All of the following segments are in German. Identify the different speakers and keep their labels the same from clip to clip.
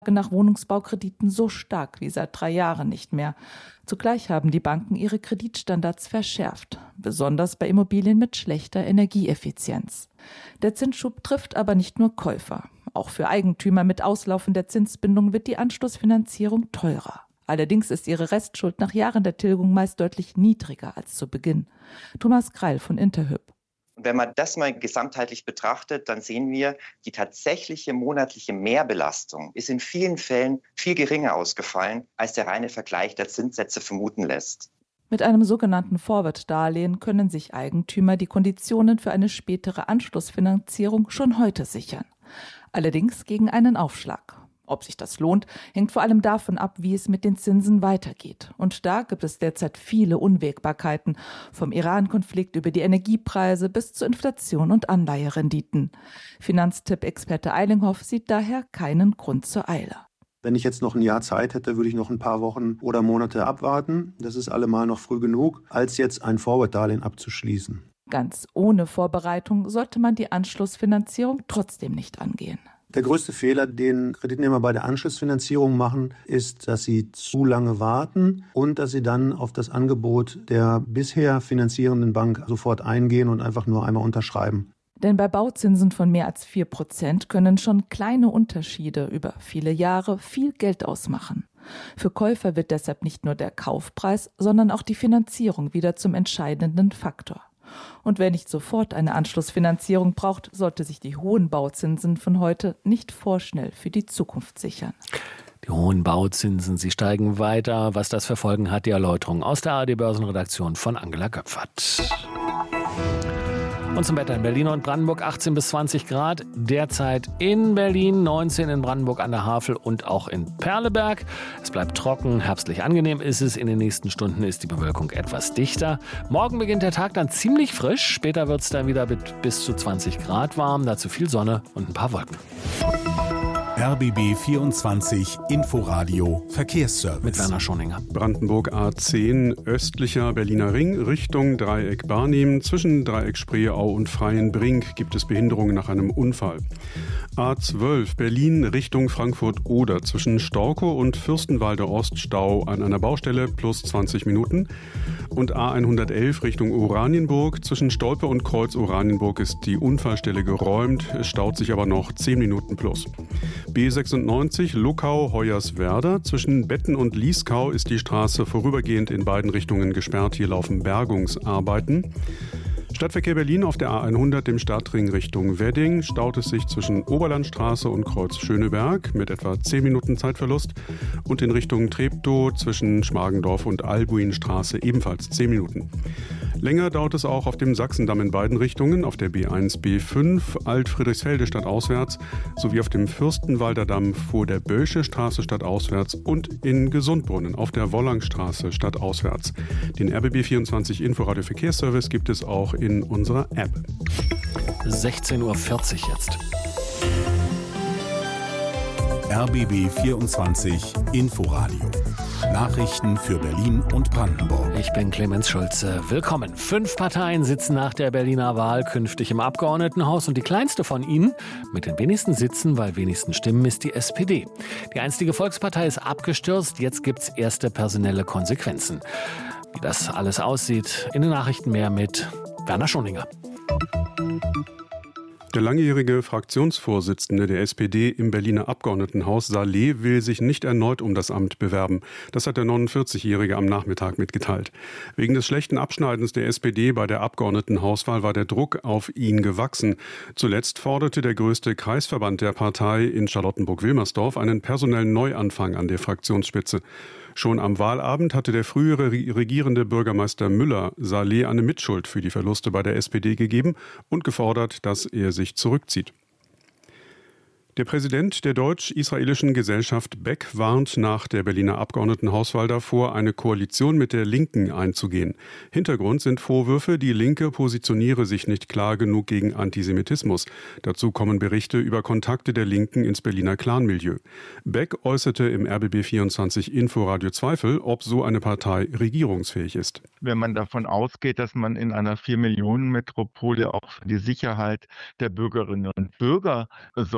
Speaker 1: nach Wohnungsbaukrediten so stark wie seit 3 Jahren nicht mehr. Zugleich haben die Banken ihre Kreditstandards verschärft, besonders bei Immobilien mit schlechter Energieeffizienz. Der Zinsschub trifft aber nicht nur Käufer. Auch für Eigentümer mit Auslaufen der Zinsbindung wird die Anschlussfinanzierung teurer. Allerdings ist ihre Restschuld nach Jahren der Tilgung meist deutlich niedriger als zu Beginn. Thomas Kreil von Interhyp.
Speaker 2: Wenn man das mal gesamtheitlich betrachtet, dann sehen wir, die tatsächliche monatliche Mehrbelastung ist in vielen Fällen viel geringer ausgefallen, als der reine Vergleich der Zinssätze vermuten lässt.
Speaker 1: Mit einem sogenannten Forward-Darlehen können sich Eigentümer die Konditionen für eine spätere Anschlussfinanzierung schon heute sichern. Allerdings gegen einen Aufschlag. Ob sich das lohnt, hängt vor allem davon ab, wie es mit den Zinsen weitergeht. Und da gibt es derzeit viele Unwägbarkeiten, vom Iran-Konflikt über die Energiepreise bis zur Inflation und Anleiherenditen. Finanztipp-Experte Eilinghoff sieht daher keinen Grund zur Eile.
Speaker 3: Wenn ich jetzt noch ein Jahr Zeit hätte, würde ich noch ein paar Wochen oder Monate abwarten. Das ist allemal noch früh genug, als jetzt ein Forward-Darlehen abzuschließen.
Speaker 1: Ganz ohne Vorbereitung sollte man die Anschlussfinanzierung trotzdem nicht angehen.
Speaker 3: Der größte Fehler, den Kreditnehmer bei der Anschlussfinanzierung machen, ist, dass sie zu lange warten und dass sie dann auf das Angebot der bisher finanzierenden Bank sofort eingehen und einfach nur einmal unterschreiben.
Speaker 1: Denn bei Bauzinsen von mehr als 4% können schon kleine Unterschiede über viele Jahre viel Geld ausmachen. Für Käufer wird deshalb nicht nur der Kaufpreis, sondern auch die Finanzierung wieder zum entscheidenden Faktor. Und wer nicht sofort eine Anschlussfinanzierung braucht, sollte sich die hohen Bauzinsen von heute nicht vorschnell für die Zukunft sichern.
Speaker 4: Die hohen Bauzinsen, sie steigen weiter. Was das für Folgen hat, die Erläuterung aus der ARD-Börsenredaktion von Angela Göpfert. Und zum Wetter in Berlin und Brandenburg 18 bis 20 Grad. Derzeit in Berlin 19, in Brandenburg an der Havel und auch in Perleberg. Es bleibt trocken, herbstlich angenehm ist es. In den nächsten Stunden ist die Bewölkung etwas dichter. Morgen beginnt der Tag dann ziemlich frisch. Später wird es dann wieder bis zu 20 Grad warm. Dazu viel Sonne und ein paar Wolken.
Speaker 5: RBB 24 Inforadio Verkehrsservice.
Speaker 4: Mit Werner Schoninger.
Speaker 6: Brandenburg A10 östlicher Berliner Ring Richtung Dreieck Barnim. Zwischen Dreieck Spreeau und Freienbrink gibt es Behinderungen nach einem Unfall. A12 Berlin Richtung Frankfurt-Oder. Zwischen Storkow und Fürstenwalde Ost Stau an einer Baustelle plus 20 Minuten. Und A111 Richtung Oranienburg. Zwischen Stolpe und Kreuz Oranienburg ist die Unfallstelle geräumt. Es staut sich aber noch 10 Minuten plus. B96 Luckau-Hoyerswerda. Zwischen Betten und Lieskau ist die Straße vorübergehend in beiden Richtungen gesperrt. Hier laufen Bergungsarbeiten. Stadtverkehr Berlin auf der A100 im Stadtring Richtung Wedding staut es sich zwischen Oberlandstraße und Kreuz Schöneberg mit etwa 10 Minuten Zeitverlust und in Richtung Treptow zwischen Schmargendorf und Albuinstraße ebenfalls 10 Minuten. Länger dauert es auch auf dem Sachsendamm in beiden Richtungen, auf der B1, B5 Alt-Friedrichsfelde stadtauswärts sowie auf dem Fürstenwalder Damm vor der Bösche Straße stadtauswärts und in Gesundbrunnen auf der Wollangstraße stadtauswärts. Den RBB 24 Inforadio Verkehrsservice gibt es auch in unserer App.
Speaker 4: 16:40 Uhr jetzt.
Speaker 5: RBB 24 Inforadio. Nachrichten für Berlin und Brandenburg.
Speaker 4: Ich bin Clemens Schulze. Willkommen. 5 Parteien sitzen nach der Berliner Wahl künftig im Abgeordnetenhaus und die kleinste von ihnen, mit den wenigsten Sitzen, weil wenigsten Stimmen, ist die SPD. Die einstige Volkspartei ist abgestürzt, jetzt gibt's erste personelle Konsequenzen. Wie das alles aussieht, in den Nachrichten mehr mit Werner Schoninger.
Speaker 6: Der langjährige Fraktionsvorsitzende der SPD im Berliner Abgeordnetenhaus, Saleh, will sich nicht erneut um das Amt bewerben. Das hat der 49-Jährige am Nachmittag mitgeteilt. Wegen des schlechten Abschneidens der SPD bei der Abgeordnetenhauswahl war der Druck auf ihn gewachsen. Zuletzt forderte der größte Kreisverband der Partei in Charlottenburg-Wilmersdorf einen personellen Neuanfang an der Fraktionsspitze. Schon am Wahlabend hatte der frühere regierende Bürgermeister Müller Saleh eine Mitschuld für die Verluste bei der SPD gegeben und gefordert, dass er sich zurückzieht. Der Präsident der deutsch-israelischen Gesellschaft Beck warnt nach der Berliner Abgeordnetenhauswahl davor, eine Koalition mit der Linken einzugehen. Hintergrund sind Vorwürfe, die Linke positioniere sich nicht klar genug gegen Antisemitismus. Dazu kommen Berichte über Kontakte der Linken ins Berliner Clanmilieu. Beck äußerte im RBB 24 Inforadio Zweifel, ob so eine Partei regierungsfähig ist.
Speaker 7: Wenn man davon ausgeht, dass man in einer 4-Millionen-Metropole auch für die Sicherheit der Bürgerinnen und Bürger sorgen muss,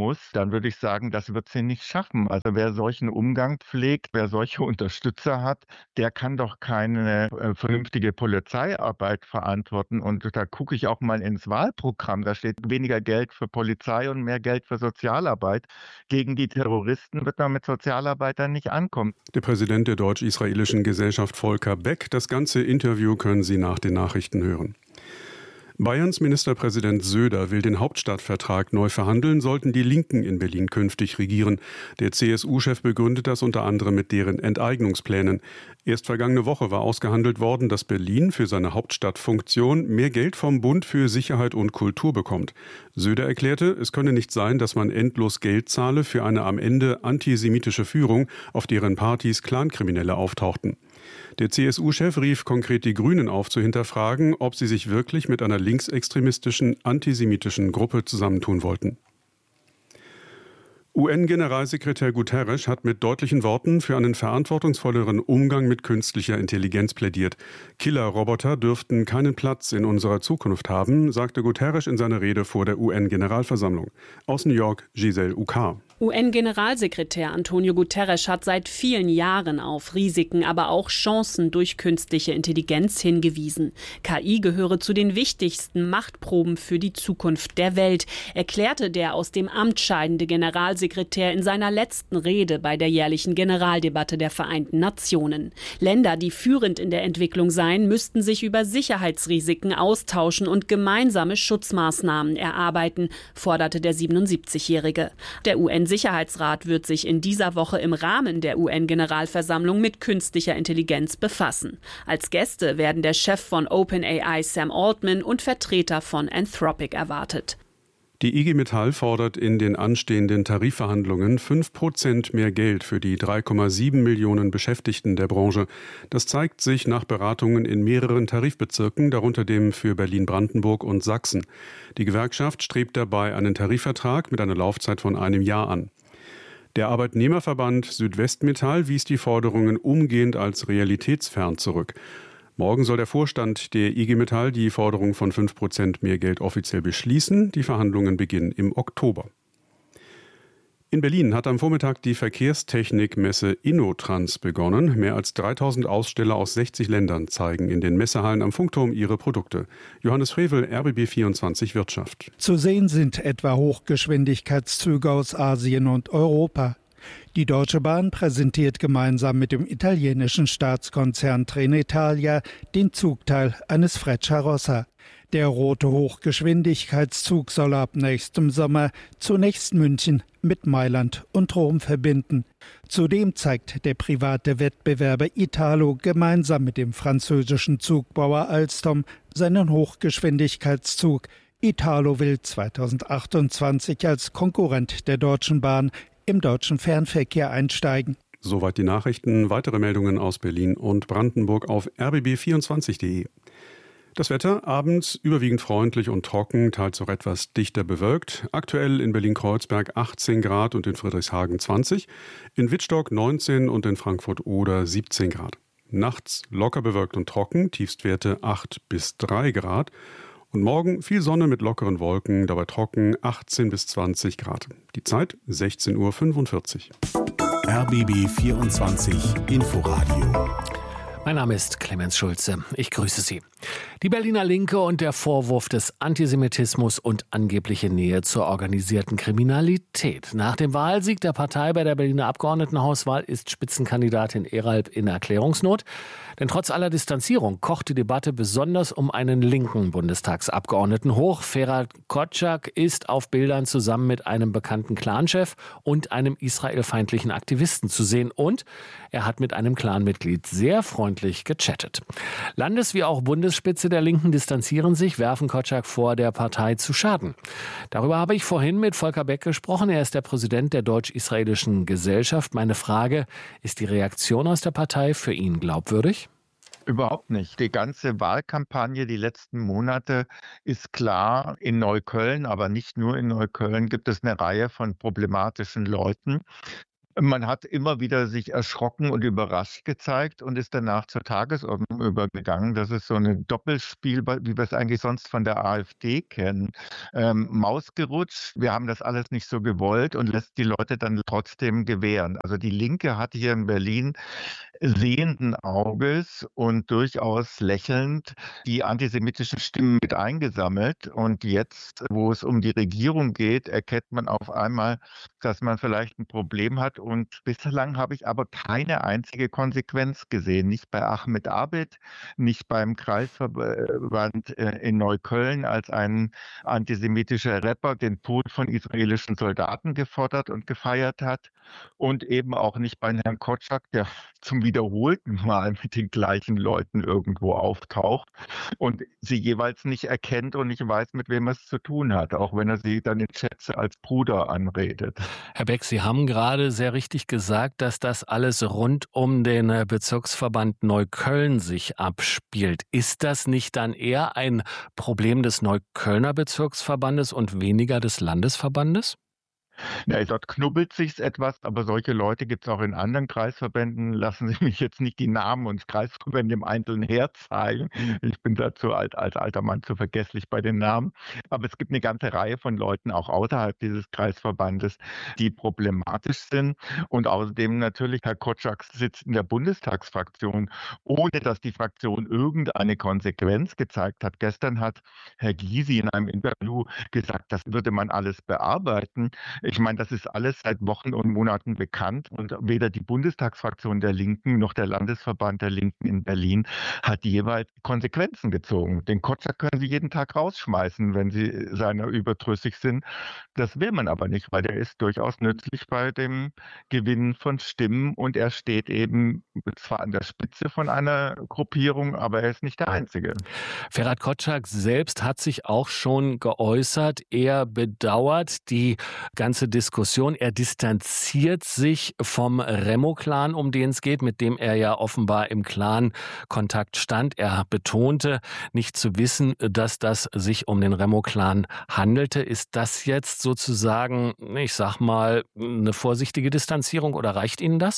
Speaker 7: muss, dann würde ich sagen, das wird sie nicht schaffen. Also wer solchen Umgang pflegt, wer solche Unterstützer hat, der kann doch keine vernünftige Polizeiarbeit verantworten. Und da gucke ich auch mal ins Wahlprogramm. Da steht weniger Geld für Polizei und mehr Geld für Sozialarbeit. Gegen die Terroristen wird man mit Sozialarbeitern nicht ankommen.
Speaker 6: Der Präsident der deutsch-israelischen Gesellschaft Volker Beck. Das ganze Interview können Sie nach den Nachrichten hören. Bayerns Ministerpräsident Söder will den Hauptstadtvertrag neu verhandeln, sollten die Linken in Berlin künftig regieren. Der CSU-Chef begründet das unter anderem mit deren Enteignungsplänen. Erst vergangene Woche war ausgehandelt worden, dass Berlin für seine Hauptstadtfunktion mehr Geld vom Bund für Sicherheit und Kultur bekommt. Söder erklärte, es könne nicht sein, dass man endlos Geld zahle für eine am Ende antisemitische Führung, auf deren Partys Clankriminelle auftauchten. Der CSU-Chef rief konkret die Grünen auf, zu hinterfragen, ob sie sich wirklich mit einer linksextremistischen, antisemitischen Gruppe zusammentun wollten. UN-Generalsekretär Guterres hat mit deutlichen Worten für einen verantwortungsvolleren Umgang mit künstlicher Intelligenz plädiert. Killerroboter dürften keinen Platz in unserer Zukunft haben, sagte Guterres in seiner Rede vor der UN-Generalversammlung. Aus New York, Giselle Ucar.
Speaker 8: UN-Generalsekretär Antonio Guterres hat seit vielen Jahren auf Risiken, aber auch Chancen durch künstliche Intelligenz hingewiesen. KI gehöre zu den wichtigsten Machtproben für die Zukunft der Welt, erklärte der aus dem Amt scheidende Generalsekretär in seiner letzten Rede bei der jährlichen Generaldebatte der Vereinten Nationen. Länder, die führend in der Entwicklung seien, müssten sich über Sicherheitsrisiken austauschen und gemeinsame Schutzmaßnahmen erarbeiten, forderte der 77-Jährige. Der UN-Sicherheitsrat wird sich in dieser Woche im Rahmen der UN-Generalversammlung mit künstlicher Intelligenz befassen. Als Gäste werden der Chef von OpenAI Sam Altman und Vertreter von Anthropic erwartet.
Speaker 6: Die IG Metall fordert in den anstehenden Tarifverhandlungen 5% mehr Geld für die 3,7 Millionen Beschäftigten der Branche. Das zeigt sich nach Beratungen in mehreren Tarifbezirken, darunter dem für Berlin-Brandenburg und Sachsen. Die Gewerkschaft strebt dabei einen Tarifvertrag mit einer Laufzeit von einem Jahr an. Der Arbeitnehmerverband Südwestmetall wies die Forderungen umgehend als realitätsfern zurück. Morgen soll der Vorstand der IG Metall die Forderung von 5% mehr Geld offiziell beschließen. Die Verhandlungen beginnen im Oktober. In Berlin hat am Vormittag die Verkehrstechnikmesse InnoTrans begonnen. Mehr als 3000 Aussteller aus 60 Ländern zeigen in den Messehallen am Funkturm ihre Produkte. Johannes Frevel, RBB 24 Wirtschaft.
Speaker 9: Zu sehen sind etwa Hochgeschwindigkeitszüge aus Asien und Europa. Die Deutsche Bahn präsentiert gemeinsam mit dem italienischen Staatskonzern Trenitalia den Zugteil eines Frecciarossa. Der rote Hochgeschwindigkeitszug soll ab nächstem Sommer zunächst München mit Mailand und Rom verbinden. Zudem zeigt der private Wettbewerber Italo gemeinsam mit dem französischen Zugbauer Alstom seinen Hochgeschwindigkeitszug. Italo will 2028 als Konkurrent der Deutschen Bahn im deutschen Fernverkehr einsteigen.
Speaker 6: Soweit die Nachrichten. Weitere Meldungen aus Berlin und Brandenburg auf rbb24.de. Das Wetter abends überwiegend freundlich und trocken, teils auch etwas dichter bewölkt. Aktuell in Berlin-Kreuzberg 18 Grad und in Friedrichshagen 20, in Wittstock 19 und in Frankfurt-Oder 17 Grad. Nachts locker bewölkt und trocken, Tiefstwerte 8 bis 3 Grad. Und morgen viel Sonne mit lockeren Wolken, dabei trocken 18 bis 20 Grad. Die Zeit 16:45 Uhr.
Speaker 5: RBB 24 Inforadio.
Speaker 4: Mein Name ist Clemens Schulze. Ich grüße Sie. Die Berliner Linke und der Vorwurf des Antisemitismus und angebliche Nähe zur organisierten Kriminalität. Nach dem Wahlsieg der Partei bei der Berliner Abgeordnetenhauswahl ist Spitzenkandidatin Eralb in Erklärungsnot. Denn trotz aller Distanzierung kocht die Debatte besonders um einen linken Bundestagsabgeordneten hoch. Ferhat Kotschak ist auf Bildern zusammen mit einem bekannten Clanchef und einem israelfeindlichen Aktivisten zu sehen. Und er hat mit einem Clanmitglied sehr freundlich gechattet. Landes- wie auch Bundesspitze der Linken distanzieren sich, werfen Kotschak vor, der Partei zu schaden. Darüber habe ich vorhin mit Volker Beck gesprochen. Er ist der Präsident der Deutsch-Israelischen Gesellschaft. Meine Frage, ist die Reaktion aus der Partei für ihn glaubwürdig?
Speaker 7: Überhaupt nicht. Die ganze Wahlkampagne, die letzten Monate, ist klar. In Neukölln, aber nicht nur in Neukölln, gibt es eine Reihe von problematischen Leuten. Man hat immer wieder sich erschrocken und überrascht gezeigt und ist danach zur Tagesordnung übergegangen. Das ist so ein Doppelspiel, wie wir es eigentlich sonst von der AfD kennen. Maus gerutscht, wir haben das alles nicht so gewollt und lässt die Leute dann trotzdem gewähren. Also die Linke hat hier in Berlin sehenden Auges und durchaus lächelnd die antisemitischen Stimmen mit eingesammelt. Und jetzt, wo es um die Regierung geht, erkennt man auf einmal, dass man vielleicht ein Problem hat. Und bislang habe ich aber keine einzige Konsequenz gesehen. Nicht bei Ahmed Abid, nicht beim Kreisverband in Neukölln, als ein antisemitischer Rapper den Tod von israelischen Soldaten gefordert und gefeiert hat. Und eben auch nicht bei Herrn Kotschak, der zum wiederholten Mal mit den gleichen Leuten irgendwo auftaucht und sie jeweils nicht erkennt und nicht weiß, mit wem er es zu tun hat, auch wenn er sie dann in Chats als Bruder anredet.
Speaker 4: Herr Beck, Sie haben gerade sehr richtig gesagt, dass das alles rund um den Bezirksverband Neukölln sich abspielt. Ist das nicht dann eher ein Problem des Neuköllner Bezirksverbandes und weniger des Landesverbandes?
Speaker 7: Ja, dort knubbelt sich's etwas, aber solche Leute gibt es auch in anderen Kreisverbänden. Lassen Sie mich jetzt nicht die Namen und Kreisverbände im Einzelnen herzeigen. Ich bin dazu als alter Mann zu vergesslich bei den Namen. Aber es gibt eine ganze Reihe von Leuten, auch außerhalb dieses Kreisverbandes, die problematisch sind. Und außerdem natürlich, Herr Kotschak sitzt in der Bundestagsfraktion, ohne dass die Fraktion irgendeine Konsequenz gezeigt hat. Gestern hat Herr Gysi in einem Interview gesagt, das würde man alles bearbeiten. Ich meine, das ist alles seit Wochen und Monaten bekannt und weder die Bundestagsfraktion der Linken noch der Landesverband der Linken in Berlin hat jeweils Konsequenzen gezogen. Den Kotschak können Sie jeden Tag rausschmeißen, wenn Sie seiner überdrüssig sind. Das will man aber nicht, weil der ist durchaus nützlich bei dem Gewinnen von Stimmen und er steht eben zwar an der Spitze von einer Gruppierung, aber er ist nicht der Einzige.
Speaker 4: Ferhat Kotschak selbst hat sich auch schon geäußert. Er bedauert die ganze Diskussion. Er distanziert sich vom Remo-Clan, um den es geht, mit dem er ja offenbar im Clan-Kontakt stand. Er betonte, nicht zu wissen, dass das sich um den Remo-Clan handelte. Ist das jetzt sozusagen, ich sag mal, eine vorsichtige Distanzierung oder reicht Ihnen das?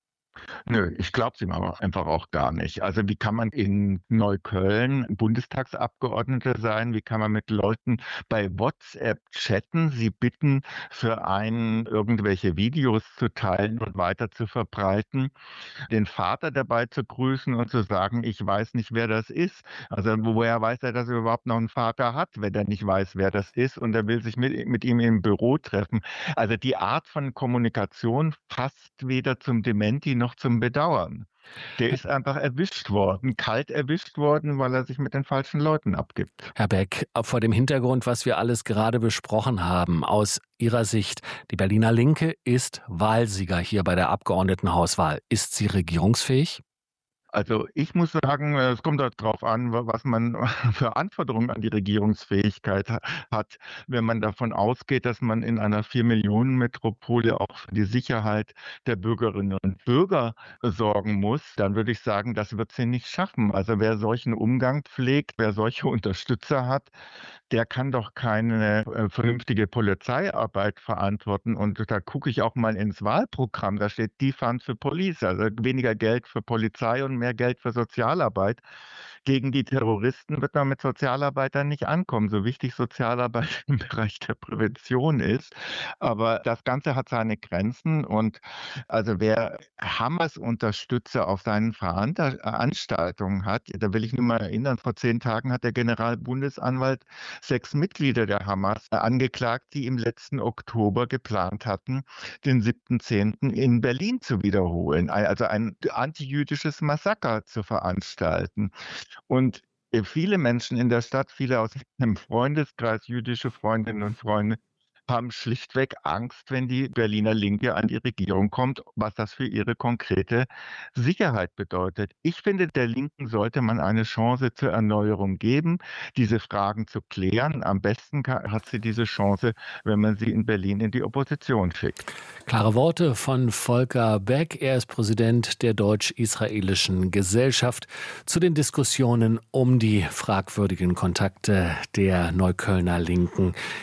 Speaker 7: Nö, ich glaube es ihm aber einfach auch gar nicht. Also wie kann man in Neukölln Bundestagsabgeordneter sein? Wie kann man mit Leuten bei WhatsApp chatten, sie bitten, für einen irgendwelche Videos zu teilen und weiter zu verbreiten, den Vater dabei zu grüßen und zu sagen, ich weiß nicht, wer das ist. Also woher weiß er, dass er überhaupt noch einen Vater hat, wenn er nicht weiß, wer das ist und er will sich mit ihm im Büro treffen. Also die Art von Kommunikation passt weder zum Dementi noch zum Bedauern. Der ist einfach erwischt worden, kalt erwischt worden, weil er sich mit den falschen Leuten abgibt.
Speaker 4: Herr Beck, vor dem Hintergrund, was wir alles gerade besprochen haben, aus Ihrer Sicht, die Berliner Linke ist Wahlsieger hier bei der Abgeordnetenhauswahl. Ist sie regierungsfähig?
Speaker 7: Also ich muss sagen, es kommt darauf an, was man für Anforderungen an die Regierungsfähigkeit hat. Wenn man davon ausgeht, dass man in einer 4-Millionen-Metropole auch für die Sicherheit der Bürgerinnen und Bürger sorgen muss, dann würde ich sagen, das wird sie nicht schaffen. Also wer solchen Umgang pflegt, wer solche Unterstützer hat, der kann doch keine vernünftige Polizeiarbeit verantworten. Und da gucke ich auch mal ins Wahlprogramm, da steht Defund für Police, also weniger Geld für Polizei und mehr Geld für Sozialarbeit. Gegen die Terroristen wird man mit Sozialarbeitern nicht ankommen, so wichtig Sozialarbeit im Bereich der Prävention ist. Aber das Ganze hat seine Grenzen und also wer Hamas Unterstützer auf seinen Veranstaltungen hat, da will ich nur mal erinnern, vor 10 Tagen hat der Generalbundesanwalt 6 Mitglieder der Hamas angeklagt, die im letzten Oktober geplant hatten, den 7.10. in Berlin zu wiederholen, also ein antijüdisches Massaker zu veranstalten. Und viele Menschen in der Stadt, viele aus einem Freundeskreis, jüdische Freundinnen und Freunde, haben schlichtweg Angst, wenn die Berliner Linke an die Regierung kommt, was das für ihre konkrete Sicherheit bedeutet. Ich finde, der Linken sollte man eine Chance zur Erneuerung geben, diese Fragen zu klären. Am besten hat sie diese Chance, wenn man sie in Berlin in die Opposition schickt.
Speaker 4: Klare Worte von Volker Beck. Er ist Präsident der Deutsch-Israelischen Gesellschaft zu den Diskussionen um die fragwürdigen Kontakte der Neuköllner Linken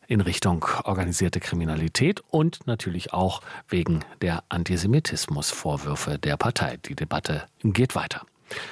Speaker 4: in Richtung organisierte Kriminalität und natürlich auch wegen der Antisemitismusvorwürfe der Partei. Die Debatte geht weiter.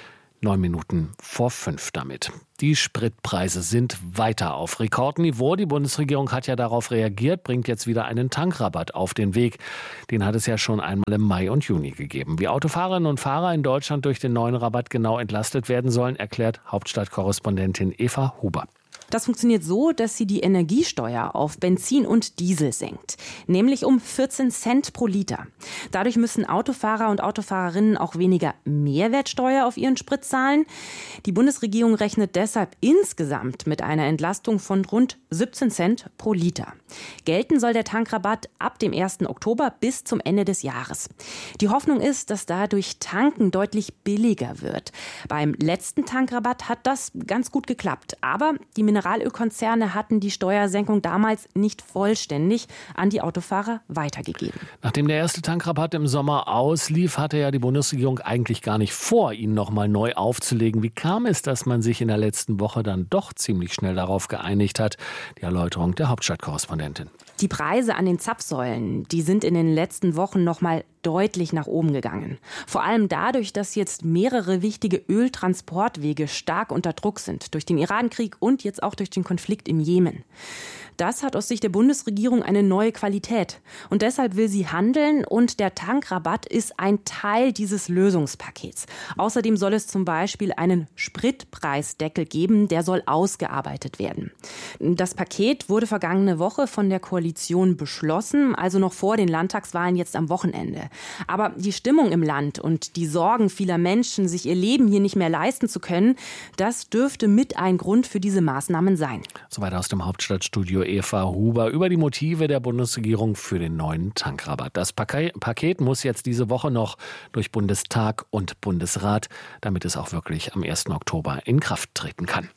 Speaker 4: 5:09 damit. Die Spritpreise sind weiter auf Rekordniveau. Die Bundesregierung hat ja darauf reagiert, bringt jetzt wieder einen Tankrabatt auf den Weg. Den hat es ja schon einmal im Mai und Juni gegeben. Wie Autofahrerinnen und Fahrer in Deutschland durch den neuen Rabatt genau entlastet werden sollen, erklärt Hauptstadtkorrespondentin Eva Huber.
Speaker 10: Das funktioniert so, dass sie die Energiesteuer auf Benzin und Diesel senkt, nämlich um 14 Cent pro Liter. Dadurch müssen Autofahrer und Autofahrerinnen auch weniger Mehrwertsteuer auf ihren Sprit zahlen. Die Bundesregierung rechnet deshalb insgesamt mit einer Entlastung von rund 17 Cent pro Liter. Gelten soll der Tankrabatt ab dem 1. Oktober bis zum Ende des Jahres. Die Hoffnung ist, dass dadurch Tanken deutlich billiger wird. Beim letzten Tankrabatt hat das ganz gut geklappt, aber die Mineralölkonzerne hatten die Steuersenkung damals nicht vollständig an die Autofahrer weitergegeben.
Speaker 4: Nachdem der erste Tankrabatt im Sommer auslief, hatte ja die Bundesregierung eigentlich gar nicht vor, ihn nochmal neu aufzulegen. Wie kam es, dass man sich in der letzten Woche dann doch ziemlich schnell darauf geeinigt hat? Die Erläuterung der Hauptstadtkorrespondentin.
Speaker 10: Die Preise an den Zapfsäulen, die sind in den letzten Wochen nochmal deutlich nach oben gegangen. Vor allem dadurch, dass jetzt mehrere wichtige Öltransportwege stark unter Druck sind. Durch den Irankrieg und jetzt auch durch den Konflikt im Jemen. Das hat aus Sicht der Bundesregierung eine neue Qualität. Und deshalb will sie handeln und der Tankrabatt ist ein Teil dieses Lösungspakets. Außerdem soll es zum Beispiel einen Spritpreisdeckel geben, der soll ausgearbeitet werden. Das Paket wurde vergangene Woche von der Koalition beschlossen, also noch vor den Landtagswahlen jetzt am Wochenende. Aber die Stimmung im Land und die Sorgen vieler Menschen, sich ihr Leben hier nicht mehr leisten zu können, das dürfte mit ein Grund für diese Maßnahmen sein.
Speaker 4: Soweit aus dem Hauptstadtstudio Eva Huber über die Motive der Bundesregierung für den neuen Tankrabatt. Das Paket muss jetzt diese Woche noch durch Bundestag und Bundesrat, damit es auch wirklich am 1. Oktober in Kraft treten kann.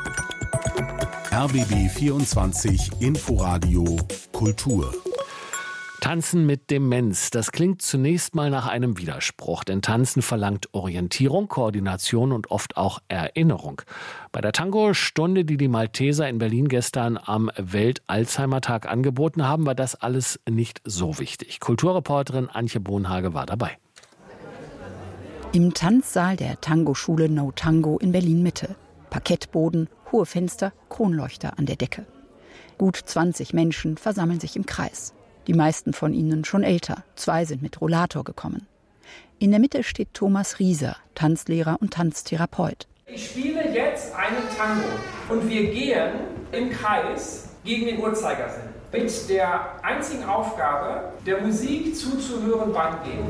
Speaker 5: RBB 24 Inforadio Kultur.
Speaker 4: Tanzen mit Demenz, das klingt zunächst mal nach einem Widerspruch, denn Tanzen verlangt Orientierung, Koordination und oft auch Erinnerung. Bei der Tango-Stunde, die die Malteser in Berlin gestern am Welt-Alzheimer-Tag angeboten haben, war das alles nicht so wichtig. Kulturreporterin Antje Bohnhage war dabei.
Speaker 11: Im Tanzsaal der Tango-Schule No Tango in Berlin-Mitte. Parkettboden, hohe Fenster, Kronleuchter an der Decke. Gut 20 Menschen versammeln sich im Kreis. Die meisten von ihnen schon älter, 2 sind mit Rollator gekommen. In der Mitte steht Thomas Rieser, Tanzlehrer und Tanztherapeut.
Speaker 12: Ich spiele jetzt einen Tango und wir gehen im Kreis gegen den Uhrzeigersinn. Mit der einzigen Aufgabe, der Musik zuzuhören beim Gehen.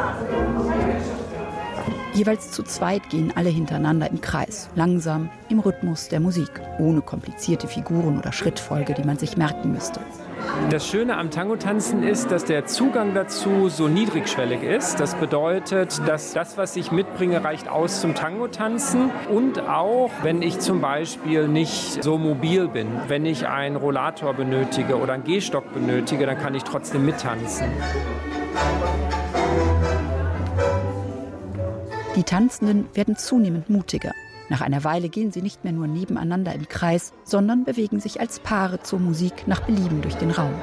Speaker 11: Jeweils zu zweit gehen alle hintereinander im Kreis, langsam, im Rhythmus der Musik, ohne komplizierte Figuren oder Schrittfolge, die man sich merken müsste.
Speaker 12: Das Schöne am Tango-Tanzen ist, dass der Zugang dazu so niedrigschwellig ist. Das bedeutet, dass das, was ich mitbringe, reicht aus zum Tango-Tanzen. Und auch, wenn ich zum Beispiel nicht so mobil bin, wenn ich einen Rollator benötige oder einen Gehstock benötige, dann kann ich trotzdem mittanzen.
Speaker 11: Die Tanzenden werden zunehmend mutiger. Nach einer Weile gehen sie nicht mehr nur nebeneinander im Kreis, sondern bewegen sich als Paare zur Musik nach Belieben durch den Raum.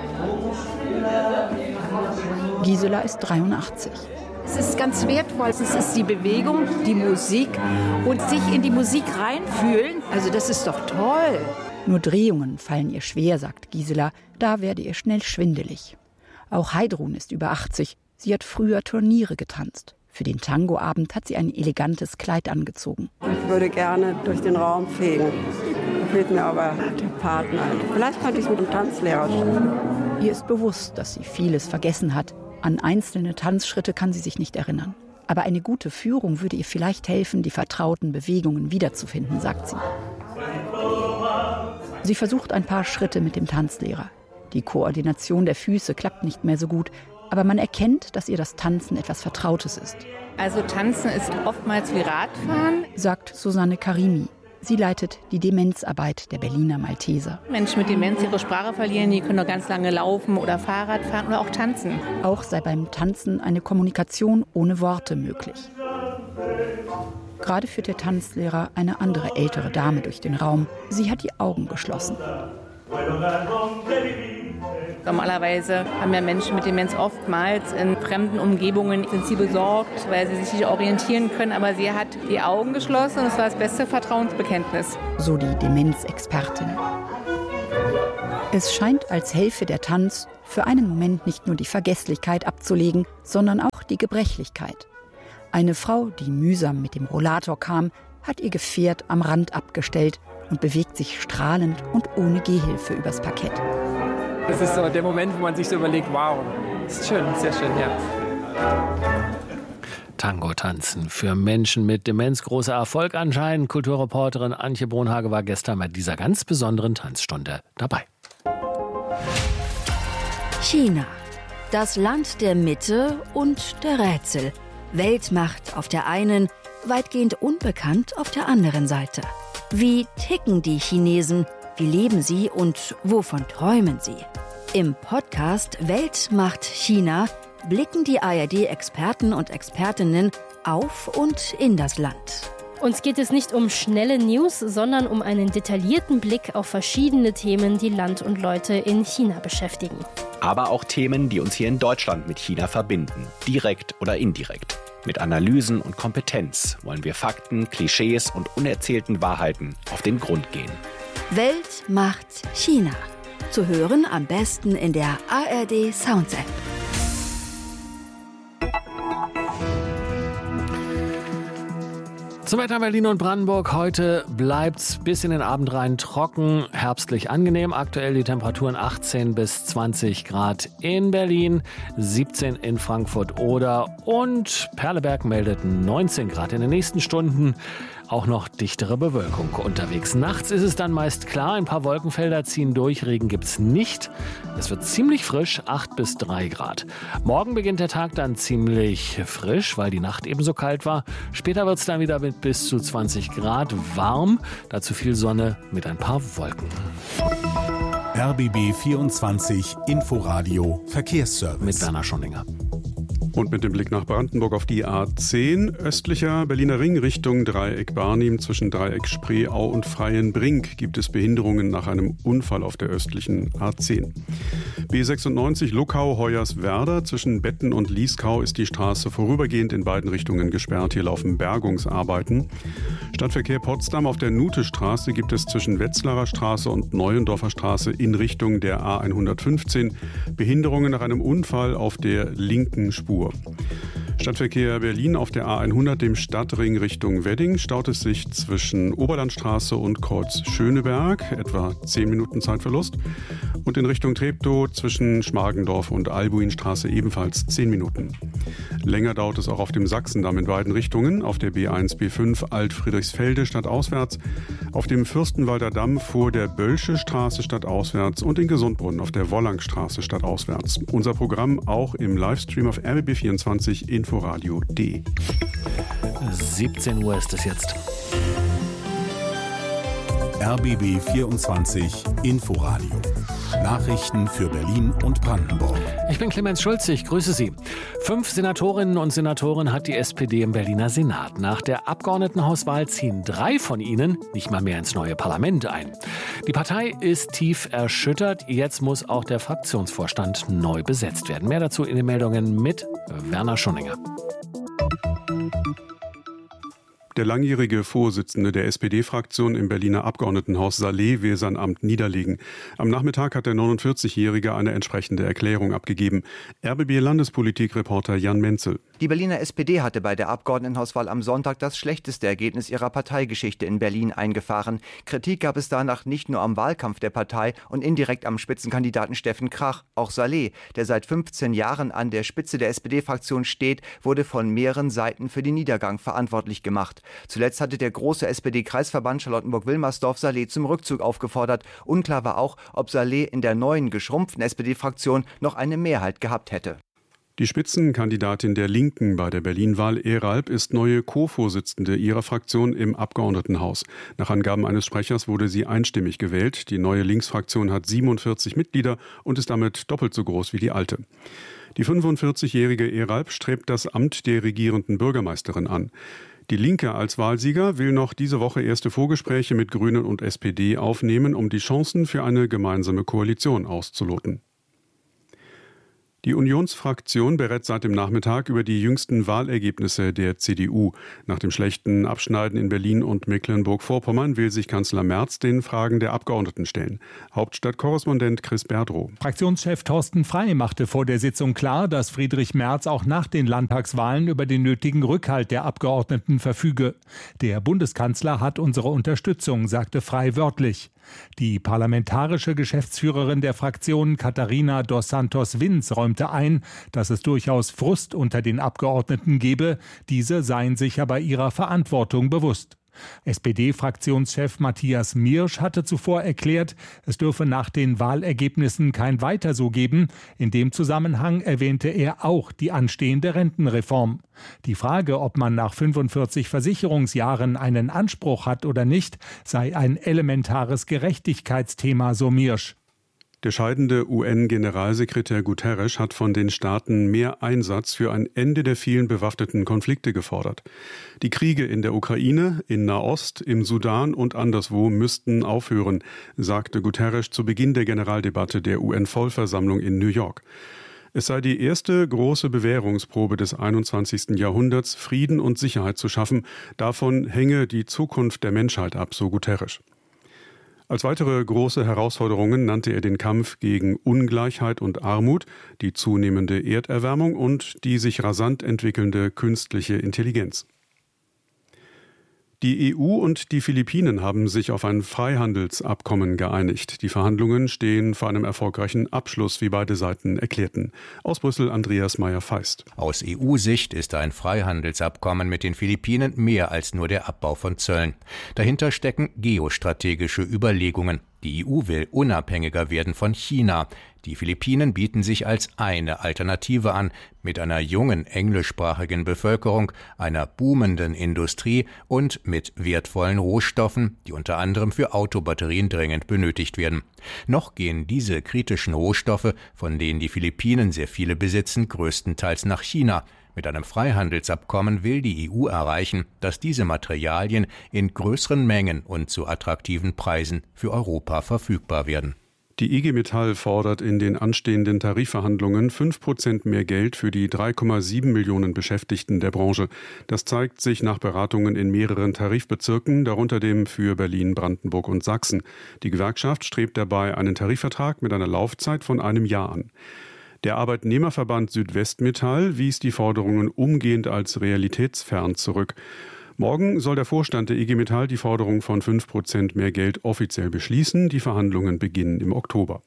Speaker 11: Gisela ist 83.
Speaker 13: Es ist ganz wertvoll. Es ist die Bewegung, die Musik und sich in die Musik reinfühlen. Also das ist doch toll.
Speaker 11: Nur Drehungen fallen ihr schwer, sagt Gisela. Da werde ihr schnell schwindelig. Auch Heidrun ist über 80. Sie hat früher Turniere getanzt. Für den Tangoabend hat sie ein elegantes Kleid angezogen.
Speaker 14: Ich würde gerne durch den Raum fegen. Da fehlt mir aber der Partner. Vielleicht könnte ich es mit dem Tanzlehrer schaffen.
Speaker 11: Ihr ist bewusst, dass sie vieles vergessen hat. An einzelne Tanzschritte kann sie sich nicht erinnern. Aber eine gute Führung würde ihr vielleicht helfen, die vertrauten Bewegungen wiederzufinden, sagt sie. Sie versucht ein paar Schritte mit dem Tanzlehrer. Die Koordination der Füße klappt nicht mehr so gut. Aber man erkennt, dass ihr das Tanzen etwas Vertrautes ist.
Speaker 13: Also Tanzen ist oftmals wie Radfahren,
Speaker 11: sagt Susanne Karimi. Sie leitet die Demenzarbeit der Berliner Malteser.
Speaker 13: Menschen mit Demenz ihre Sprache verlieren, die können noch ganz lange laufen oder Fahrrad fahren oder auch tanzen.
Speaker 11: Auch sei beim Tanzen eine Kommunikation ohne Worte möglich. Gerade führt der Tanzlehrer eine andere ältere Dame durch den Raum. Sie hat die Augen geschlossen.
Speaker 15: Normalerweise haben ja Menschen mit Demenz oftmals in fremden Umgebungen, sind sie besorgt, weil sie sich nicht orientieren können. Aber sie hat die Augen geschlossen und es war das beste Vertrauensbekenntnis.
Speaker 11: So die Demenzexpertin. Es scheint, als helfe der Tanz für einen Moment nicht nur die Vergesslichkeit abzulegen, sondern auch die Gebrechlichkeit. Eine Frau, die mühsam mit dem Rollator kam, hat ihr Gefährt am Rand abgestellt und bewegt sich strahlend und ohne Gehhilfe übers Parkett.
Speaker 12: Das ist so der Moment, wo man sich so überlegt, wow, das ist schön, sehr schön, ja.
Speaker 4: Tango-Tanzen für Menschen mit Demenz, großer Erfolg anscheinend. Kulturreporterin Antje Bronhage war gestern bei dieser ganz besonderen Tanzstunde dabei.
Speaker 16: China, das Land der Mitte und der Rätsel. Weltmacht auf der einen, weitgehend unbekannt auf der anderen Seite. Wie ticken die Chinesen? Wie leben sie und wovon träumen sie? Im Podcast Weltmacht China blicken die ARD-Experten und Expertinnen auf und in das Land.
Speaker 17: Uns geht es nicht um schnelle News, sondern um einen detaillierten Blick auf verschiedene Themen, die Land und Leute in China beschäftigen.
Speaker 18: Aber auch Themen, die uns hier in Deutschland mit China verbinden, direkt oder indirekt. Mit Analysen und Kompetenz wollen wir Fakten, Klischees und unerzählten Wahrheiten auf den Grund gehen.
Speaker 16: Weltmacht China. Zu hören am besten in der ARD Sounds App.
Speaker 4: Zum Wetter Berlin und Brandenburg. Heute bleibt's bis in den Abend rein trocken, herbstlich angenehm. Aktuell die Temperaturen 18 bis 20 Grad in Berlin, 17 in Frankfurt-Oder und Perleberg meldet 19 Grad. In den nächsten Stunden auch noch dichtere Bewölkung unterwegs. Nachts ist es dann meist klar, ein paar Wolkenfelder ziehen durch, Regen gibt's nicht. Es wird ziemlich frisch, 8 bis 3 Grad. Morgen beginnt der Tag dann ziemlich frisch, weil die Nacht ebenso kalt war. Später wird's dann wieder mit bis zu 20 Grad warm. Dazu viel Sonne mit ein paar Wolken.
Speaker 5: RBB 24 Inforadio Verkehrsservice.
Speaker 4: Mit Werner Schondinger.
Speaker 6: Und mit dem Blick nach Brandenburg auf die A10, östlicher Berliner Ring Richtung Dreieck Barnim zwischen Dreieck Spreeau und Freienbrink gibt es Behinderungen nach einem Unfall auf der östlichen A10. B96 Luckau-Hoyerswerda zwischen Betten und Lieskau ist die Straße vorübergehend in beiden Richtungen gesperrt. Hier laufen Bergungsarbeiten. Stadtverkehr Potsdam auf der Nutestraße gibt es zwischen Wetzlarer Straße und Neuendorfer Straße in Richtung der A115 Behinderungen nach einem Unfall auf der linken Spur. Stadtverkehr Berlin auf der A100, dem Stadtring Richtung Wedding, staut es sich zwischen Oberlandstraße und Kreuz Schöneberg, etwa 10 Minuten Zeitverlust. Und in Richtung Treptow zwischen Schmargendorf und Albuinstraße ebenfalls 10 Minuten. Länger dauert es auch auf dem Sachsendamm in beiden Richtungen, auf der B1, B5 Alt-Friedrichsfelde stadtauswärts, auf dem Fürstenwalder Damm vor der Bölsche Straße stadtauswärts und in Gesundbrunnen auf der Wollangstraße stadtauswärts. Unser Programm auch im Livestream auf RBB24 Inforadio.de.
Speaker 4: 17 Uhr ist es jetzt.
Speaker 5: RBB 24 Inforadio. Nachrichten für Berlin und Brandenburg.
Speaker 4: Ich bin Clemens Schulze, ich grüße Sie. 5 Senatorinnen und Senatoren hat die SPD im Berliner Senat. Nach der Abgeordnetenhauswahl ziehen 3 von ihnen nicht mal mehr ins neue Parlament ein. Die Partei ist tief erschüttert. Jetzt muss auch der Fraktionsvorstand neu besetzt werden. Mehr dazu in den Meldungen mit Werner Schondinger.
Speaker 6: Der langjährige Vorsitzende der SPD-Fraktion im Berliner Abgeordnetenhaus Saleh will sein Amt niederlegen. Am Nachmittag hat der 49-Jährige eine entsprechende Erklärung abgegeben. RBB-Landespolitik-Reporter Jan Menzel.
Speaker 19: Die Berliner SPD hatte bei der Abgeordnetenhauswahl am Sonntag das schlechteste Ergebnis ihrer Parteigeschichte in Berlin eingefahren. Kritik gab es danach nicht nur am Wahlkampf der Partei und indirekt am Spitzenkandidaten Steffen Krach. Auch Saleh, der seit 15 Jahren an der Spitze der SPD-Fraktion steht, wurde von mehreren Seiten für den Niedergang verantwortlich gemacht. Zuletzt hatte der große SPD-Kreisverband Charlottenburg-Wilmersdorf Saleh zum Rückzug aufgefordert. Unklar war auch, ob Saleh in der neuen geschrumpften SPD-Fraktion noch eine Mehrheit gehabt hätte.
Speaker 6: Die Spitzenkandidatin der Linken bei der Berlin-Wahl, Eralp, ist neue Co-Vorsitzende ihrer Fraktion im Abgeordnetenhaus. Nach Angaben eines Sprechers wurde sie einstimmig gewählt. Die neue Linksfraktion hat 47 Mitglieder und ist damit doppelt so groß wie die alte. Die 45-jährige Eralp strebt das Amt der regierenden Bürgermeisterin an. Die Linke als Wahlsieger will noch diese Woche erste Vorgespräche mit Grünen und SPD aufnehmen, um die Chancen für eine gemeinsame Koalition auszuloten. Die Unionsfraktion berät seit dem Nachmittag über die jüngsten Wahlergebnisse der CDU. Nach dem schlechten Abschneiden in Berlin und Mecklenburg-Vorpommern will sich Kanzler Merz den Fragen der Abgeordneten stellen. Hauptstadtkorrespondent Chris Berdrow.
Speaker 20: Fraktionschef Thorsten Frey machte vor der Sitzung klar, dass Friedrich Merz auch nach den Landtagswahlen über den nötigen Rückhalt der Abgeordneten verfüge. Der Bundeskanzler hat unsere Unterstützung, sagte Frey wörtlich. Die parlamentarische Geschäftsführerin der Fraktion Katharina dos Santos-Vins räumte ein, dass es durchaus Frust unter den Abgeordneten gebe, diese seien sich aber ihrer Verantwortung bewusst. SPD-Fraktionschef Matthias Miersch hatte zuvor erklärt, es dürfe nach den Wahlergebnissen kein Weiter so geben. In dem Zusammenhang erwähnte er auch die anstehende Rentenreform. Die Frage, ob man nach 45 Versicherungsjahren einen Anspruch hat oder nicht, sei ein elementares Gerechtigkeitsthema, so Miersch.
Speaker 6: Der scheidende UN-Generalsekretär Guterres hat von den Staaten mehr Einsatz für ein Ende der vielen bewaffneten Konflikte gefordert. Die Kriege in der Ukraine, in Nahost, im Sudan und anderswo müssten aufhören, sagte Guterres zu Beginn der Generaldebatte der UN-Vollversammlung in New York. Es sei die erste große Bewährungsprobe des 21. Jahrhunderts, Frieden und Sicherheit zu schaffen. Davon hänge die Zukunft der Menschheit ab, so Guterres. Als weitere große Herausforderungen nannte er den Kampf gegen Ungleichheit und Armut, die zunehmende Erderwärmung und die sich rasant entwickelnde künstliche Intelligenz. Die EU und die Philippinen haben sich auf ein Freihandelsabkommen geeinigt. Die Verhandlungen stehen vor einem erfolgreichen Abschluss, wie beide Seiten erklärten. Aus Brüssel Andreas Meyer-Feist.
Speaker 21: Aus EU-Sicht ist ein Freihandelsabkommen mit den Philippinen mehr als nur der Abbau von Zöllen. Dahinter stecken geostrategische Überlegungen. Die EU will unabhängiger werden von China. Die Philippinen bieten sich als eine Alternative an, mit einer jungen englischsprachigen Bevölkerung, einer boomenden Industrie und mit wertvollen Rohstoffen, die unter anderem für Autobatterien dringend benötigt werden. Noch gehen diese kritischen Rohstoffe, von denen die Philippinen sehr viele besitzen, größtenteils nach China. Mit einem Freihandelsabkommen will die EU erreichen, dass diese Materialien in größeren Mengen und zu attraktiven Preisen für Europa verfügbar werden.
Speaker 6: Die IG Metall fordert in den anstehenden Tarifverhandlungen 5% mehr Geld für die 3,7 Millionen Beschäftigten der Branche. Das zeigt sich nach Beratungen in mehreren Tarifbezirken, darunter dem für Berlin, Brandenburg und Sachsen. Die Gewerkschaft strebt dabei einen Tarifvertrag mit einer Laufzeit von einem Jahr an. Der Arbeitnehmerverband Südwestmetall wies die Forderungen umgehend als realitätsfern zurück. Morgen soll der Vorstand der IG Metall die Forderung von 5% mehr Geld offiziell beschließen. Die Verhandlungen beginnen im Oktober.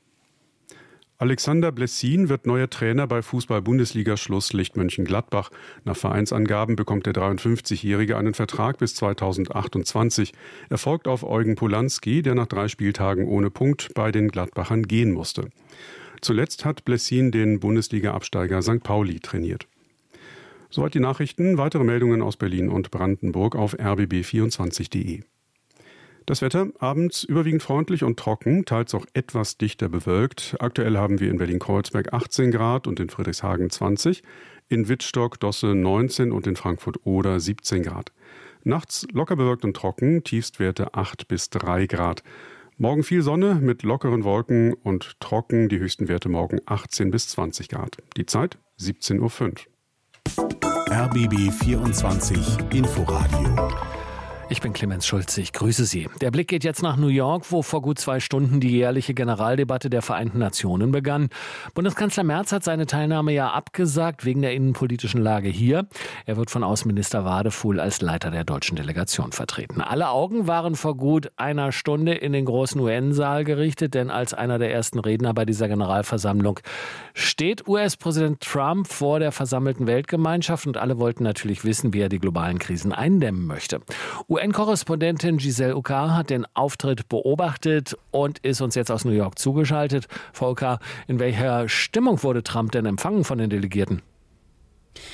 Speaker 6: Alexander Blessin wird neuer Trainer bei Fußball-Bundesliga-Schlusslicht Mönchengladbach. Nach Vereinsangaben bekommt der 53-Jährige einen Vertrag bis 2028. Er folgt auf Eugen Polanski, der nach 3 Spieltagen ohne Punkt bei den Gladbachern gehen musste. Zuletzt hat Blessin den Bundesliga-Absteiger St. Pauli trainiert. Soweit die Nachrichten. Weitere Meldungen aus Berlin und Brandenburg auf rbb24.de. Das Wetter abends überwiegend freundlich und trocken, teils auch etwas dichter bewölkt. Aktuell haben wir in Berlin-Kreuzberg 18 Grad und in Friedrichshagen 20, in Wittstock, Dosse 19 und in Frankfurt-Oder 17 Grad. Nachts locker bewölkt und trocken, Tiefstwerte 8 bis 3 Grad. Morgen viel Sonne mit lockeren Wolken und trocken, die höchsten Werte morgen 18 bis 20 Grad. Die Zeit 17:05 Uhr.
Speaker 5: RBB 24 Inforadio.
Speaker 4: Ich bin Clemens Schulze, ich grüße Sie. Der Blick geht jetzt nach New York, wo vor gut 2 Stunden die jährliche Generaldebatte der Vereinten Nationen begann. Bundeskanzler Merz hat seine Teilnahme ja abgesagt wegen der innenpolitischen Lage hier. Er wird von Außenminister Wadefuhl als Leiter der deutschen Delegation vertreten. Alle Augen waren vor gut einer Stunde in den großen UN-Saal gerichtet, denn als einer der ersten Redner bei dieser Generalversammlung steht US-Präsident Trump vor der versammelten Weltgemeinschaft und alle wollten natürlich wissen, wie er die globalen Krisen eindämmen möchte. UN-Korrespondentin Giselle Uckar hat den Auftritt beobachtet und ist uns jetzt aus New York zugeschaltet. Frau Uckar, in welcher Stimmung wurde Trump denn empfangen von den Delegierten?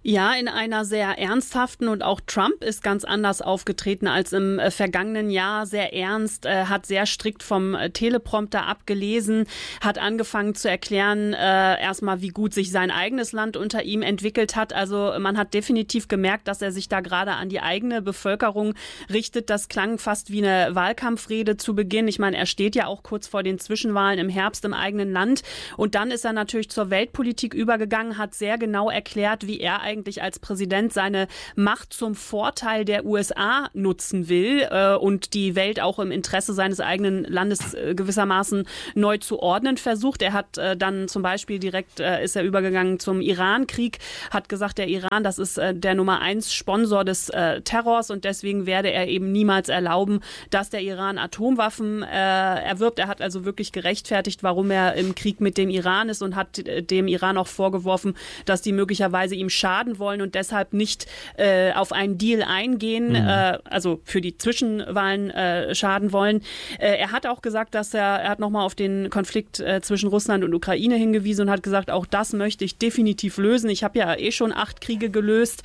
Speaker 8: Ja, in einer sehr ernsthaften, und auch Trump ist ganz anders aufgetreten als im vergangenen Jahr. Sehr ernst, hat sehr strikt vom Teleprompter abgelesen, hat angefangen zu erklären, erstmal, wie gut sich sein eigenes Land unter ihm entwickelt hat. Also man hat definitiv gemerkt, dass er sich da gerade an die eigene Bevölkerung richtet. Das klang fast wie eine Wahlkampfrede zu Beginn. Ich meine, er steht ja auch kurz vor den Zwischenwahlen im Herbst im eigenen Land. Und dann ist er natürlich zur Weltpolitik übergegangen, hat sehr genau erklärt, wie er eigentlich als Präsident seine Macht zum Vorteil der USA nutzen will und die Welt auch im Interesse seines eigenen Landes gewissermaßen neu zu ordnen versucht. Er hat dann zum Beispiel direkt ist er übergegangen zum Irankrieg, hat gesagt, der Iran, das ist der Nummer 1 Sponsor des Terrors und deswegen werde er eben niemals erlauben, dass der Iran Atomwaffen erwirbt. Er hat also wirklich gerechtfertigt, warum er im Krieg mit dem Iran ist und hat dem Iran auch vorgeworfen, dass die möglicherweise ihm schaden wollen und deshalb nicht auf einen Deal eingehen, also für die Zwischenwahlen schaden wollen. Er hat auch gesagt, dass er hat nochmal auf den Konflikt zwischen Russland und Ukraine hingewiesen und hat gesagt, auch das möchte ich definitiv lösen. Ich habe ja schon 8 Kriege gelöst.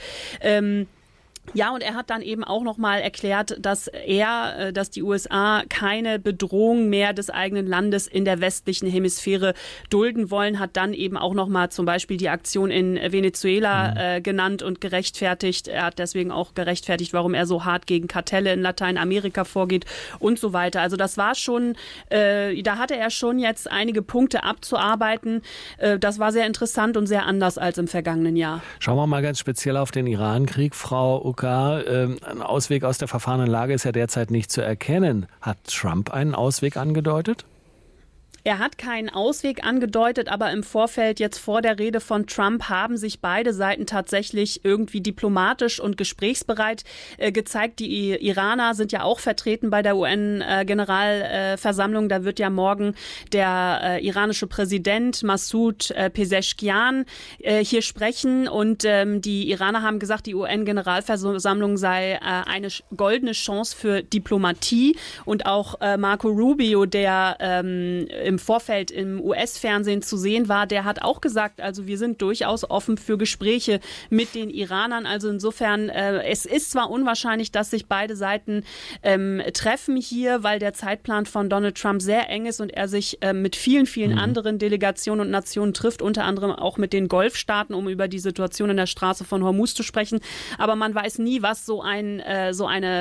Speaker 8: Ja, und er hat dann eben auch nochmal erklärt, dass die USA keine Bedrohung mehr des eigenen Landes in der westlichen Hemisphäre dulden wollen, hat dann eben auch nochmal zum Beispiel die Aktion in Venezuela genannt und gerechtfertigt. Er hat deswegen auch gerechtfertigt, warum er so hart gegen Kartelle in Lateinamerika vorgeht und so weiter. Also das war schon, da hatte er schon jetzt einige Punkte abzuarbeiten. Das war sehr interessant und sehr anders als im vergangenen Jahr.
Speaker 4: Schauen wir mal ganz speziell auf den Irankrieg, Frau Ucker. Ein Ausweg aus der verfahrenen Lage ist ja derzeit nicht zu erkennen. Hat Trump einen Ausweg angedeutet?
Speaker 8: Er hat keinen Ausweg angedeutet, aber im Vorfeld, jetzt vor der Rede von Trump, haben sich beide Seiten tatsächlich irgendwie diplomatisch und gesprächsbereit gezeigt. Die Iraner sind ja auch vertreten bei der UN-Generalversammlung. Da wird ja morgen der iranische Präsident Massoud Pezeshkian hier sprechen. Und die Iraner haben gesagt, die UN-Generalversammlung sei eine goldene Chance für Diplomatie. Und auch Marco Rubio, der im Vorfeld im US-Fernsehen zu sehen war, der hat auch gesagt, also wir sind durchaus offen für Gespräche mit den Iranern. Also insofern, es ist zwar unwahrscheinlich, dass sich beide Seiten treffen hier, weil der Zeitplan von Donald Trump sehr eng ist und er sich mit vielen anderen Delegationen und Nationen trifft, unter anderem auch mit den Golfstaaten, um über die Situation in der Straße von Hormuz zu sprechen. Aber man weiß nie, was so eine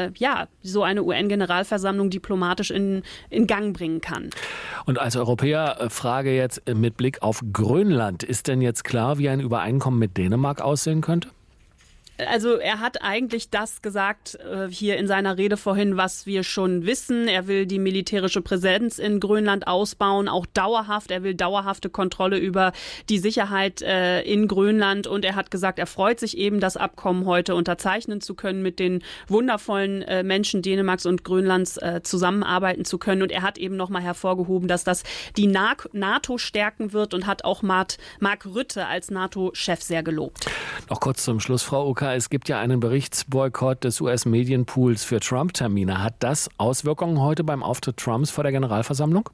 Speaker 8: UN-Generalversammlung diplomatisch in Gang bringen kann.
Speaker 4: Und als Europäer frage jetzt mit Blick auf Grönland, ist denn jetzt klar, wie ein Übereinkommen mit Dänemark aussehen könnte?
Speaker 8: Also er hat eigentlich das gesagt hier in seiner Rede vorhin, was wir schon wissen. Er will die militärische Präsenz in Grönland ausbauen, auch dauerhaft. Er will dauerhafte Kontrolle über die Sicherheit in Grönland. Und er hat gesagt, er freut sich eben, das Abkommen heute unterzeichnen zu können, mit den wundervollen Menschen Dänemarks und Grönlands zusammenarbeiten zu können. Und er hat eben nochmal hervorgehoben, dass das die NATO stärken wird und hat auch Mark Rutte als NATO-Chef sehr gelobt.
Speaker 4: Noch kurz zum Schluss, Frau Ucker. Es gibt ja einen Berichtsboykott des US-Medienpools für Trump-Termine. Hat das Auswirkungen heute beim Auftritt Trumps vor der Generalversammlung?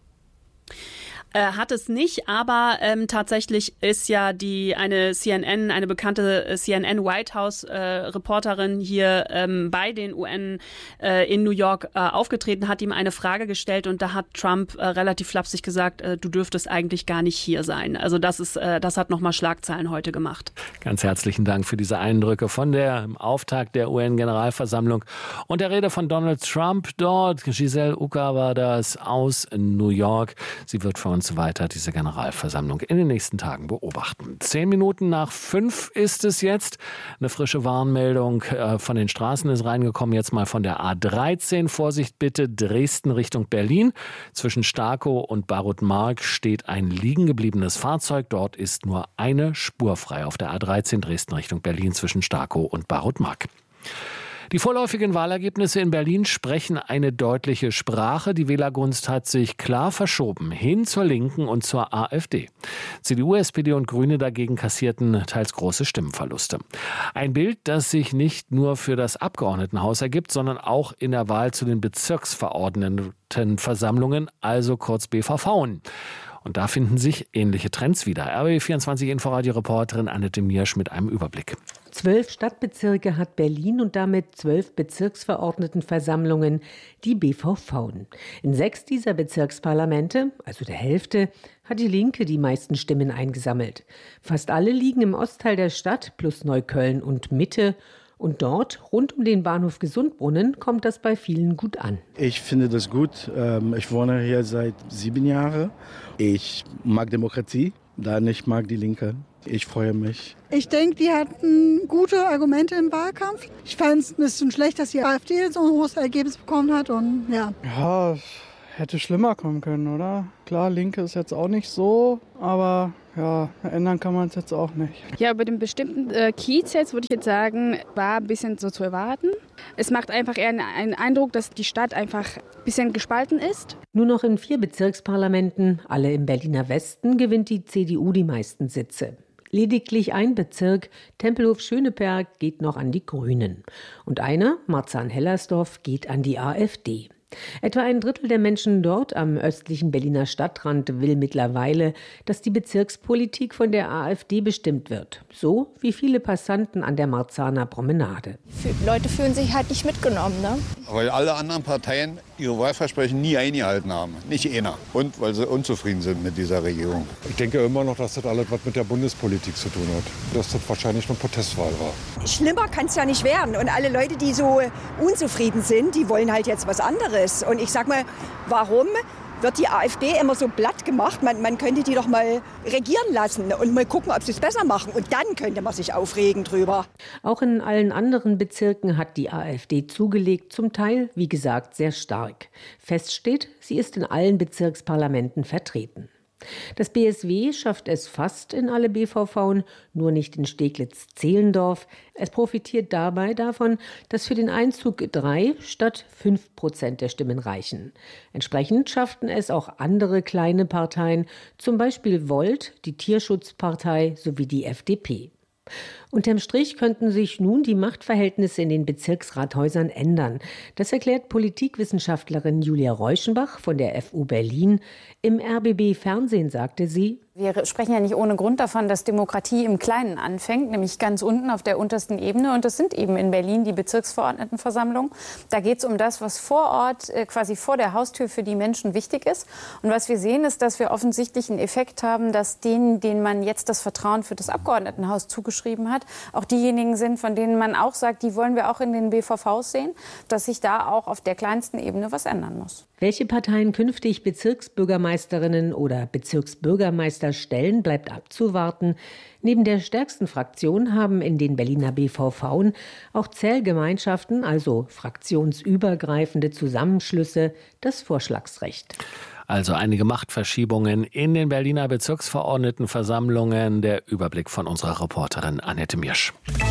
Speaker 8: Hat es nicht, aber tatsächlich ist ja eine bekannte CNN White House Reporterin hier bei den UN in New York aufgetreten, hat ihm eine Frage gestellt und da hat Trump relativ flapsig gesagt, du dürftest eigentlich gar nicht hier sein. Also das hat nochmal Schlagzeilen heute gemacht.
Speaker 4: Ganz herzlichen Dank für diese Eindrücke von der Auftakt der UN-Generalversammlung und der Rede von Donald Trump dort. Giselle Ucker war das aus New York. Sie wird für uns weiter diese Generalversammlung in den nächsten Tagen beobachten. 5:10 ist es jetzt. Eine frische Warnmeldung von den Straßen ist reingekommen. Jetzt mal von der A13. Vorsicht bitte, Dresden Richtung Berlin. Zwischen Starkow und Barutmark steht ein liegen gebliebenes Fahrzeug. Dort ist nur eine Spur frei auf der A13 Dresden Richtung Berlin zwischen Starkow und Barutmark. Die vorläufigen Wahlergebnisse in Berlin sprechen eine deutliche Sprache. Die Wählergunst hat sich klar verschoben hin zur Linken und zur AfD. CDU, SPD und Grüne dagegen kassierten teils große Stimmenverluste. Ein Bild, das sich nicht nur für das Abgeordnetenhaus ergibt, sondern auch in der Wahl zu den Bezirksverordnetenversammlungen, also kurz BVVen. Und da finden sich ähnliche Trends wieder. RBB24 Inforadio-Reporterin Annette Miersch mit einem Überblick.
Speaker 2: 12 Stadtbezirke hat Berlin und damit 12 Bezirksverordnetenversammlungen, die BVV. In 6 dieser Bezirksparlamente, also der Hälfte, hat die Linke die meisten Stimmen eingesammelt. Fast alle liegen im Ostteil der Stadt plus Neukölln und Mitte. Und dort, rund um den Bahnhof Gesundbrunnen, kommt das bei vielen gut an.
Speaker 22: Ich finde das gut. Ich wohne hier seit 7 Jahren. Ich mag Demokratie, ich mag die Linke. Ich freue mich.
Speaker 23: Ich denke, die hatten gute Argumente im Wahlkampf. Ich fand es ein bisschen schlecht, dass die AfD so ein hohes Ergebnis bekommen hat. Und ja,
Speaker 24: hätte schlimmer kommen können, oder? Klar, Linke ist jetzt auch nicht so, aber ja, ändern kann man es jetzt auch nicht.
Speaker 25: Ja, bei dem bestimmten Kiez jetzt würde ich jetzt sagen, war ein bisschen so zu erwarten. Es macht einfach eher einen Eindruck, dass die Stadt einfach ein bisschen gespalten ist.
Speaker 2: Nur noch in 4 Bezirksparlamenten, alle im Berliner Westen, gewinnt die CDU die meisten Sitze. Lediglich ein Bezirk, Tempelhof-Schöneberg, geht noch an die Grünen. Und einer, Marzahn-Hellersdorf, geht an die AfD. Etwa ein Drittel der Menschen dort am östlichen Berliner Stadtrand will mittlerweile, dass die Bezirkspolitik von der AfD bestimmt wird. So wie viele Passanten an der Marzahner Promenade.
Speaker 26: Leute fühlen sich halt nicht mitgenommen, ne?
Speaker 27: Weil alle anderen Parteien ihre Wahlversprechen nie eingehalten haben. Nicht einer. Und weil sie unzufrieden sind mit dieser Regierung.
Speaker 28: Ich denke immer noch, dass das alles was mit der Bundespolitik zu tun hat. Dass das wahrscheinlich eine Protestwahl war.
Speaker 29: Schlimmer kann es ja nicht werden. Und alle Leute, die so unzufrieden sind, die wollen halt jetzt was anderes. Und ich sag mal, warum wird die AfD immer so platt gemacht? Man könnte die doch mal regieren lassen und mal gucken, ob sie es besser machen. Und dann könnte man sich aufregen drüber.
Speaker 2: Auch in allen anderen Bezirken hat die AfD zugelegt, zum Teil, wie gesagt, sehr stark. Fest steht, sie ist in allen Bezirksparlamenten vertreten. Das BSW schafft es fast in alle BVV, nur nicht in Steglitz-Zehlendorf. Es profitiert dabei davon, dass für den Einzug 3 statt 5% der Stimmen reichen. Entsprechend schafften es auch andere kleine Parteien, zum Beispiel Volt, die Tierschutzpartei sowie die FDP. Unterm Strich könnten sich nun die Machtverhältnisse in den Bezirksrathäusern ändern. Das erklärt Politikwissenschaftlerin Julia Reuschenbach von der FU Berlin. Im RBB-Fernsehen sagte sie:
Speaker 30: Wir sprechen ja nicht ohne Grund davon, dass Demokratie im Kleinen anfängt, nämlich ganz unten auf der untersten Ebene. Und das sind eben in Berlin die Bezirksverordnetenversammlungen. Da geht es um das, was vor Ort, quasi vor der Haustür für die Menschen wichtig ist. Und was wir sehen, ist, dass wir offensichtlich einen Effekt haben, dass denen man jetzt das Vertrauen für das Abgeordnetenhaus zugeschrieben hat, auch diejenigen sind, von denen man auch sagt, die wollen wir auch in den BVVs sehen, dass sich da auch auf der kleinsten Ebene was ändern muss.
Speaker 2: Welche Parteien künftig Bezirksbürgermeisterinnen oder Bezirksbürgermeister stellen, bleibt abzuwarten. Neben der stärksten Fraktion haben in den Berliner BVV auch Zählgemeinschaften, also fraktionsübergreifende Zusammenschlüsse, das Vorschlagsrecht.
Speaker 4: Also einige Machtverschiebungen in den Berliner Bezirksverordnetenversammlungen. Der Überblick von unserer Reporterin Annette Miersch.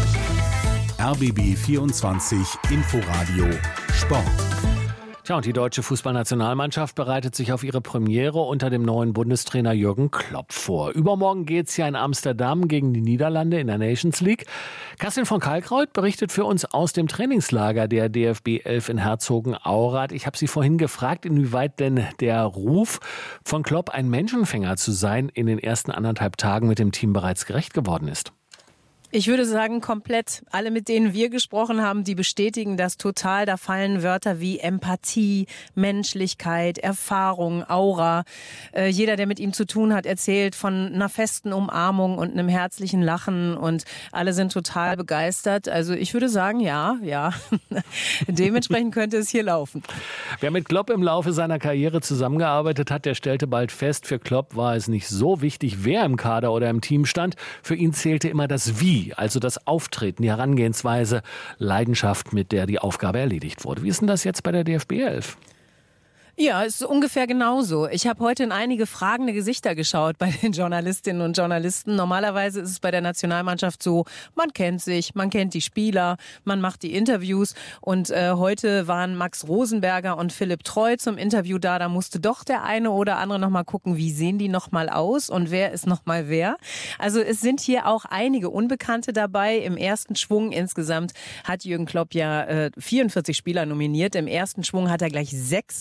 Speaker 5: RBB 24 Inforadio Sport.
Speaker 4: Tja, und die deutsche Fußballnationalmannschaft bereitet sich auf ihre Premiere unter dem neuen Bundestrainer Jürgen Klopp vor. Übermorgen geht's ja in Amsterdam gegen die Niederlande in der Nations League. Kerstin von Kalkreuth berichtet für uns aus dem Trainingslager der DFB 11 in Herzogenaurath. Ich habe sie vorhin gefragt, inwieweit denn der Ruf von Klopp, ein Menschenfänger zu sein, in den ersten 1,5 Tagen mit dem Team bereits gerecht geworden ist.
Speaker 31: Ich würde sagen, komplett. Alle, mit denen wir gesprochen haben, die bestätigen das total. Da fallen Wörter wie Empathie, Menschlichkeit, Erfahrung, Aura. Jeder, der mit ihm zu tun hat, erzählt von einer festen Umarmung und einem herzlichen Lachen. Und alle sind total begeistert. Also ich würde sagen, ja. Dementsprechend könnte es hier laufen.
Speaker 4: Wer mit Klopp im Laufe seiner Karriere zusammengearbeitet hat, der stellte bald fest, für Klopp war es nicht so wichtig, wer im Kader oder im Team stand. Für ihn zählte immer das Wie. Also das Auftreten, die Herangehensweise, Leidenschaft, mit der die Aufgabe erledigt wurde. Wie ist denn das jetzt bei der DFB 11?
Speaker 31: Ja, ist ungefähr genauso. Ich habe heute in einige fragende Gesichter geschaut bei den Journalistinnen und Journalisten. Normalerweise ist es bei der Nationalmannschaft so, man kennt sich, man kennt die Spieler, man macht die Interviews. Und heute waren Max Rosenberger und Philipp Treu zum Interview da. Da musste doch der eine oder andere noch mal gucken, wie sehen die noch mal aus und wer ist noch mal wer. Also es sind hier auch einige Unbekannte dabei. Im ersten Schwung insgesamt hat Jürgen Klopp ja 44 Spieler nominiert. Im ersten Schwung hat er gleich 6 neue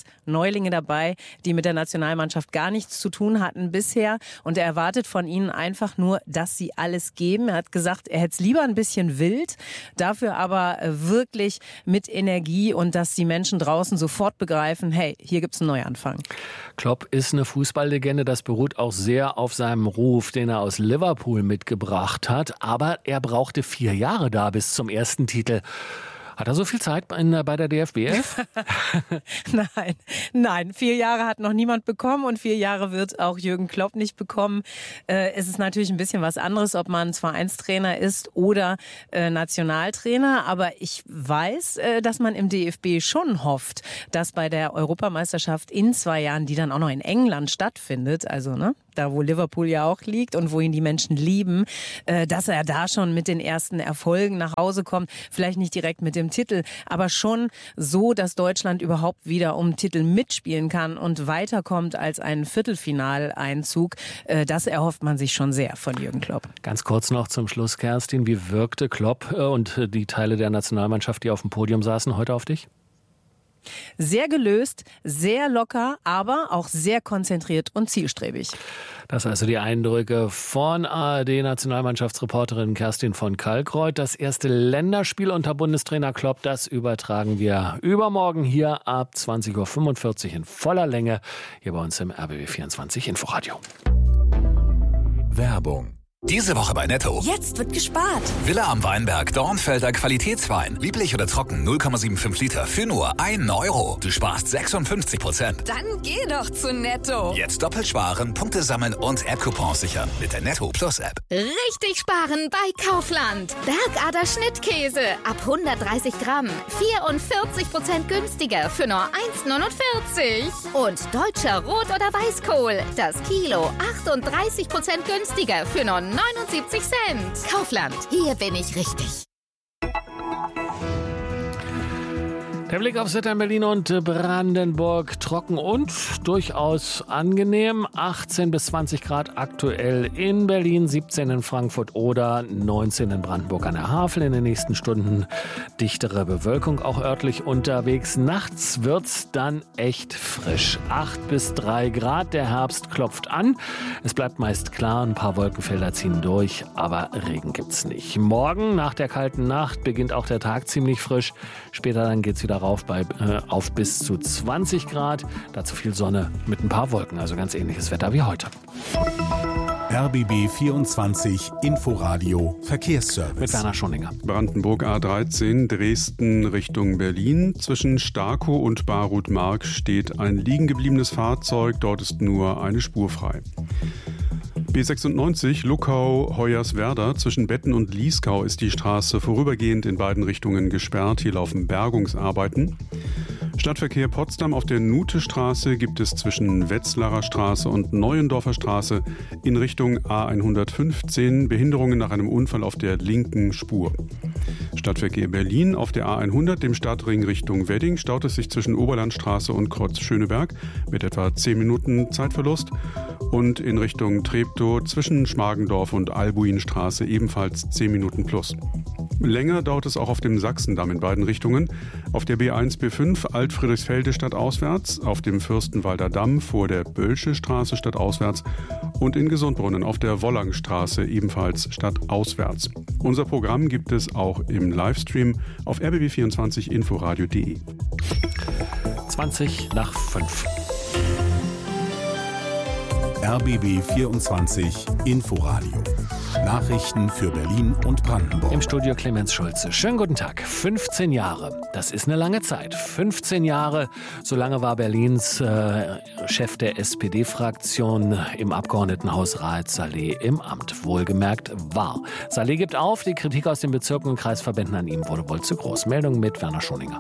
Speaker 31: Neulinge dabei, die mit der Nationalmannschaft gar nichts zu tun hatten bisher. Und er erwartet von ihnen einfach nur, dass sie alles geben. Er hat gesagt, er hätte es lieber ein bisschen wild, dafür aber wirklich mit Energie und dass die Menschen draußen sofort begreifen, hey, hier gibt's einen Neuanfang.
Speaker 4: Klopp ist eine Fußballlegende, das beruht auch sehr auf seinem Ruf, den er aus Liverpool mitgebracht hat. Aber er brauchte 4 Jahre da bis zum ersten Titel. Hat er so viel Zeit bei der DFB?
Speaker 31: Nein, 4 Jahre hat noch niemand bekommen und 4 Jahre wird auch Jürgen Klopp nicht bekommen. Es ist natürlich ein bisschen was anderes, ob man Vereinstrainer ist oder Nationaltrainer. Aber ich weiß, dass man im DFB schon hofft, dass bei der Europameisterschaft in 2 Jahren, die dann auch noch in England stattfindet, also da wo Liverpool ja auch liegt und wo ihn die Menschen lieben, dass er da schon mit den ersten Erfolgen nach Hause kommt. Vielleicht nicht direkt mit dem Titel, aber schon so, dass Deutschland überhaupt wieder um Titel mitspielen kann und weiterkommt als ein Viertelfinaleinzug. Das erhofft man sich schon sehr von Jürgen Klopp.
Speaker 4: Ganz kurz noch zum Schluss, Kerstin. Wie wirkte Klopp und die Teile der Nationalmannschaft, die auf dem Podium saßen, heute auf dich?
Speaker 31: Sehr gelöst, sehr locker, aber auch sehr konzentriert und zielstrebig.
Speaker 4: Das also die Eindrücke von ARD-Nationalmannschaftsreporterin Kerstin von Kalkreuth. Das erste Länderspiel unter Bundestrainer Klopp, das übertragen wir übermorgen hier ab 20.45 Uhr in voller Länge hier bei uns im RBB 24 Inforadio.
Speaker 1: Werbung. Diese Woche bei Netto.
Speaker 3: Jetzt wird gespart.
Speaker 1: Villa am Weinberg, Dornfelder Qualitätswein. Lieblich oder trocken, 0,75 Liter für nur 1 Euro. Du sparst 56%.
Speaker 3: Dann geh doch zu Netto.
Speaker 1: Jetzt doppelt sparen, Punkte sammeln und App-Coupons sichern mit der Netto Plus App.
Speaker 3: Richtig sparen bei Kaufland. Bergader Schnittkäse ab 130 Gramm. 44% günstiger für nur 1,49. Und deutscher Rot- oder Weißkohl. Das Kilo 38% günstiger für nur 79 Cent. Kaufland, hier bin ich richtig.
Speaker 4: Der Blick aufs Wetter in Berlin und Brandenburg. Trocken und durchaus angenehm. 18 bis 20 Grad aktuell in Berlin, 17 in Frankfurt oder 19 in Brandenburg an der Havel. In den nächsten Stunden dichtere Bewölkung, auch örtlich unterwegs. Nachts wird's dann echt frisch. 8 bis 3 Grad, der Herbst klopft an. Es bleibt meist klar, ein paar Wolkenfelder ziehen durch, aber Regen gibt's nicht. Morgen nach der kalten Nacht beginnt auch der Tag ziemlich frisch. Später dann geht's wieder auf bis zu 20 Grad. Dazu viel Sonne mit ein paar Wolken, also ganz ähnliches Wetter wie heute.
Speaker 5: RBB 24 Inforadio Verkehrsservice.
Speaker 4: Mit Werner Schoninger.
Speaker 6: Brandenburg A13, Dresden Richtung Berlin. Zwischen Starkow und Barut-Mark steht ein liegen gebliebenes Fahrzeug. Dort ist nur eine Spur frei. B96 Luckau-Hoyerswerda. Zwischen Betten und Lieskau ist die Straße vorübergehend in beiden Richtungen gesperrt. Hier laufen Bergungsarbeiten. Stadtverkehr Potsdam auf der Nutestraße gibt es zwischen Wetzlarer Straße und Neuendorfer Straße in Richtung A115 Behinderungen nach einem Unfall auf der linken Spur. Stadtverkehr Berlin auf der A100, dem Stadtring Richtung Wedding, staut es sich zwischen Oberlandstraße und Kreuz Schöneberg mit etwa 10 Minuten Zeitverlust. Und in Richtung Treptow zwischen Schmargendorf und Albuinstraße ebenfalls 10 Minuten plus. Länger dauert es auch auf dem Sachsendamm in beiden Richtungen. Auf der B1, B5 Alt-Friedrichsfelde stadtauswärts, auf dem Fürstenwalder Damm vor der Bölsche Straße stadtauswärts und in Gesundbrunnen auf der Wollangstraße ebenfalls stadtauswärts. Unser Programm gibt es auch im Livestream auf rbb24inforadio.de.
Speaker 4: 20 nach 5.
Speaker 5: RBB 24 Inforadio. Nachrichten für Berlin und Brandenburg.
Speaker 4: Im Studio Clemens Schulze. Schönen guten Tag. 15 Jahre. Das ist eine lange Zeit. 15 Jahre. So lange war Berlins Chef der SPD-Fraktion im Abgeordnetenhaus Raed Saleh im Amt. Wohlgemerkt war. Saleh gibt auf. Die Kritik aus den Bezirken und Kreisverbänden an ihm wurde wohl zu groß. Meldung mit Werner Schoninger.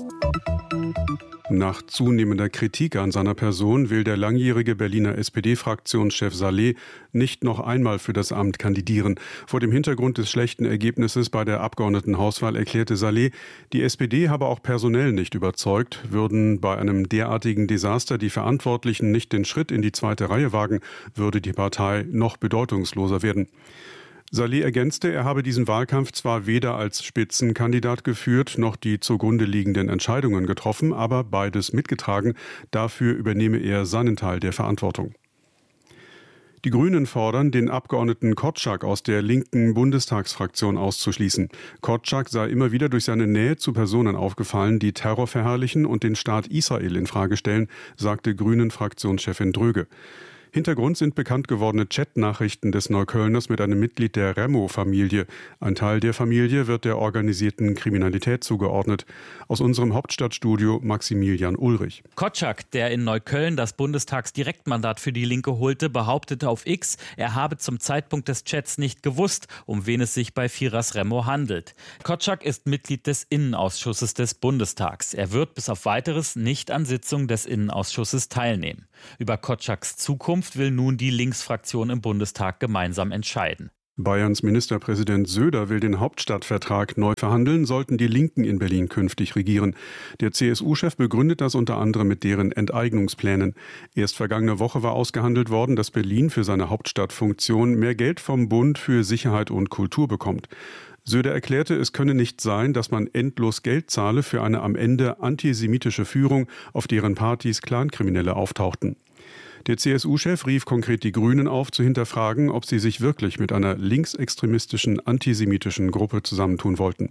Speaker 6: Nach zunehmender Kritik an seiner Person will der langjährige Berliner SPD-Fraktionschef Saleh nicht noch einmal für das Amt kandidieren. Vor dem Hintergrund des schlechten Ergebnisses bei der Abgeordnetenhauswahl erklärte Saleh, die SPD habe auch personell nicht überzeugt. Würden bei einem derartigen Desaster die Verantwortlichen nicht den Schritt in die zweite Reihe wagen, würde die Partei noch bedeutungsloser werden. Saleh ergänzte, er habe diesen Wahlkampf zwar weder als Spitzenkandidat geführt, noch die zugrunde liegenden Entscheidungen getroffen, aber beides mitgetragen. Dafür übernehme er seinen Teil der Verantwortung. Die Grünen fordern, den Abgeordneten Kotschak aus der linken Bundestagsfraktion auszuschließen. Kotschak sei immer wieder durch seine Nähe zu Personen aufgefallen, die Terror verherrlichen und den Staat Israel in Frage stellen, sagte Grünen-Fraktionschefin Dröge. Hintergrund sind bekannt gewordene Chatnachrichten des Neuköllners mit einem Mitglied der Remo-Familie. Ein Teil der Familie wird der organisierten Kriminalität zugeordnet. Aus unserem Hauptstadtstudio Maximilian Ulrich.
Speaker 7: Kotschak, der in Neukölln das Bundestagsdirektmandat für die Linke holte, behauptete auf X, er habe zum Zeitpunkt des Chats nicht gewusst, um wen es sich bei Firas Remo handelt. Kotschak ist Mitglied des Innenausschusses des Bundestags. Er wird bis auf Weiteres nicht an Sitzungen des Innenausschusses teilnehmen. Über Kotschaks Zukunft will nun die Linksfraktion im Bundestag gemeinsam entscheiden.
Speaker 6: Bayerns Ministerpräsident Söder will den Hauptstadtvertrag neu verhandeln, sollten die Linken in Berlin künftig regieren. Der CSU-Chef begründet das unter anderem mit deren Enteignungsplänen. Erst vergangene Woche war ausgehandelt worden, dass Berlin für seine Hauptstadtfunktion mehr Geld vom Bund für Sicherheit und Kultur bekommt. Söder erklärte, es könne nicht sein, dass man endlos Geld zahle für eine am Ende antisemitische Führung, auf deren Partys Clankriminelle auftauchten. Der CSU-Chef rief konkret die Grünen auf, zu hinterfragen, ob sie sich wirklich mit einer linksextremistischen, antisemitischen Gruppe zusammentun wollten.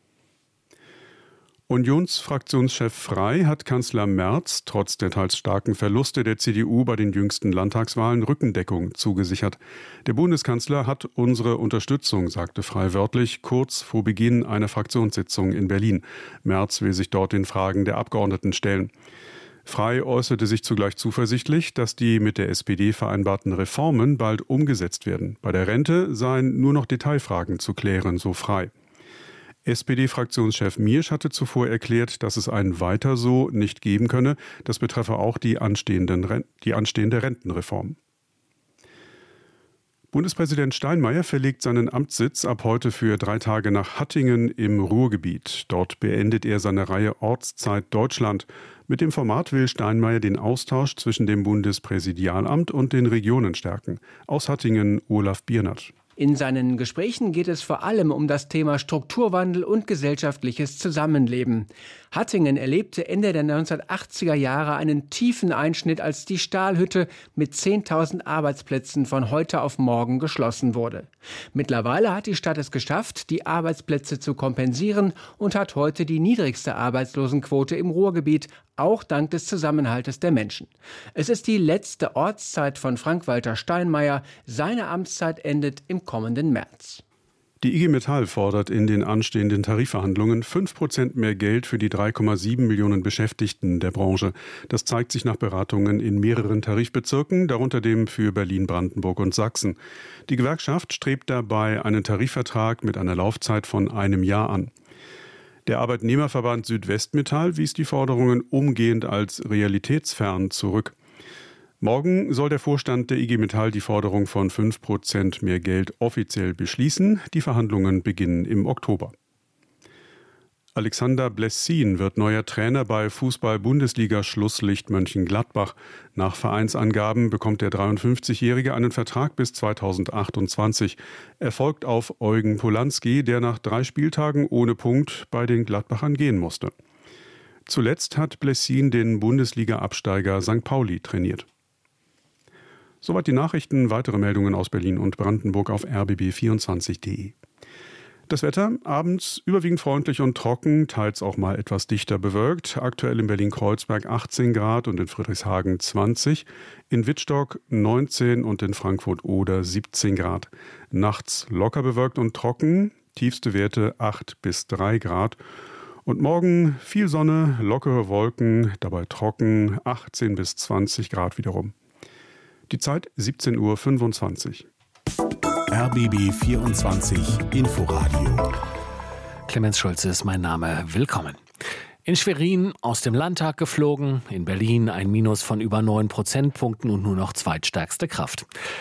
Speaker 6: Unionsfraktionschef Frey hat Kanzler Merz trotz der teils starken Verluste der CDU bei den jüngsten Landtagswahlen Rückendeckung zugesichert. Der Bundeskanzler hat unsere Unterstützung, sagte Frey wörtlich, kurz vor Beginn einer Fraktionssitzung in Berlin. Merz will sich dort den Fragen der Abgeordneten stellen. Frey äußerte sich zugleich zuversichtlich, dass die mit der SPD vereinbarten Reformen bald umgesetzt werden. Bei der Rente seien nur noch Detailfragen zu klären, so Frey. SPD-Fraktionschef Miersch hatte zuvor erklärt, dass es ein Weiter so nicht geben könne. Das betreffe auch die anstehende Rentenreform. Bundespräsident Steinmeier verlegt seinen Amtssitz ab heute für 3 Tage nach Hattingen im Ruhrgebiet. Dort beendet er seine Reihe Ortszeit Deutschland. Mit dem Format will Steinmeier den Austausch zwischen dem Bundespräsidialamt und den Regionen stärken. Aus Hattingen Olaf Biernert.
Speaker 9: In seinen Gesprächen geht es vor allem um das Thema Strukturwandel und gesellschaftliches Zusammenleben. Hattingen erlebte Ende der 1980er Jahre einen tiefen Einschnitt, als die Stahlhütte mit 10.000 Arbeitsplätzen von heute auf morgen geschlossen wurde. Mittlerweile hat die Stadt es geschafft, die Arbeitsplätze zu kompensieren und hat heute die niedrigste Arbeitslosenquote im Ruhrgebiet, auch dank des Zusammenhaltes der Menschen. Es ist die letzte Ortszeit von Frank-Walter Steinmeier. Seine Amtszeit endet im kommenden März.
Speaker 6: Die IG Metall fordert in den anstehenden Tarifverhandlungen 5% mehr Geld für die 3,7 Millionen Beschäftigten der Branche. Das zeigt sich nach Beratungen in mehreren Tarifbezirken, darunter dem für Berlin, Brandenburg und Sachsen. Die Gewerkschaft strebt dabei einen Tarifvertrag mit einer Laufzeit von 1 Jahr an. Der Arbeitnehmerverband Südwestmetall wies die Forderungen umgehend als realitätsfern zurück. Morgen soll der Vorstand der IG Metall die Forderung von 5% mehr Geld offiziell beschließen. Die Verhandlungen beginnen im Oktober. Alexander Blessin wird neuer Trainer bei Fußball-Bundesliga-Schlusslicht Mönchengladbach. Nach Vereinsangaben bekommt der 53-Jährige einen Vertrag bis 2028. Er folgt auf Eugen Polanski, der nach 3 Spieltagen ohne Punkt bei den Gladbachern gehen musste. Zuletzt hat Blessin den Bundesliga-Absteiger St. Pauli trainiert. Soweit die Nachrichten. Weitere Meldungen aus Berlin und Brandenburg auf rbb24.de. Das Wetter abends überwiegend freundlich und trocken, teils auch mal etwas dichter bewölkt. Aktuell in Berlin-Kreuzberg 18 Grad und in Friedrichshagen 20, in Wittstock 19 und in Frankfurt-Oder 17 Grad. Nachts locker bewölkt und trocken, tiefste Werte 8 bis 3 Grad. Und morgen viel Sonne, lockere Wolken, dabei trocken, 18 bis 20 Grad wiederum. Die Zeit 17:25 Uhr.
Speaker 5: RBB 24 Inforadio.
Speaker 4: Clemens Schulze ist mein Name. Willkommen. In Schwerin aus dem Landtag geflogen, in Berlin ein Minus von über 9 Prozentpunkten und nur noch zweitstärkste Kraft.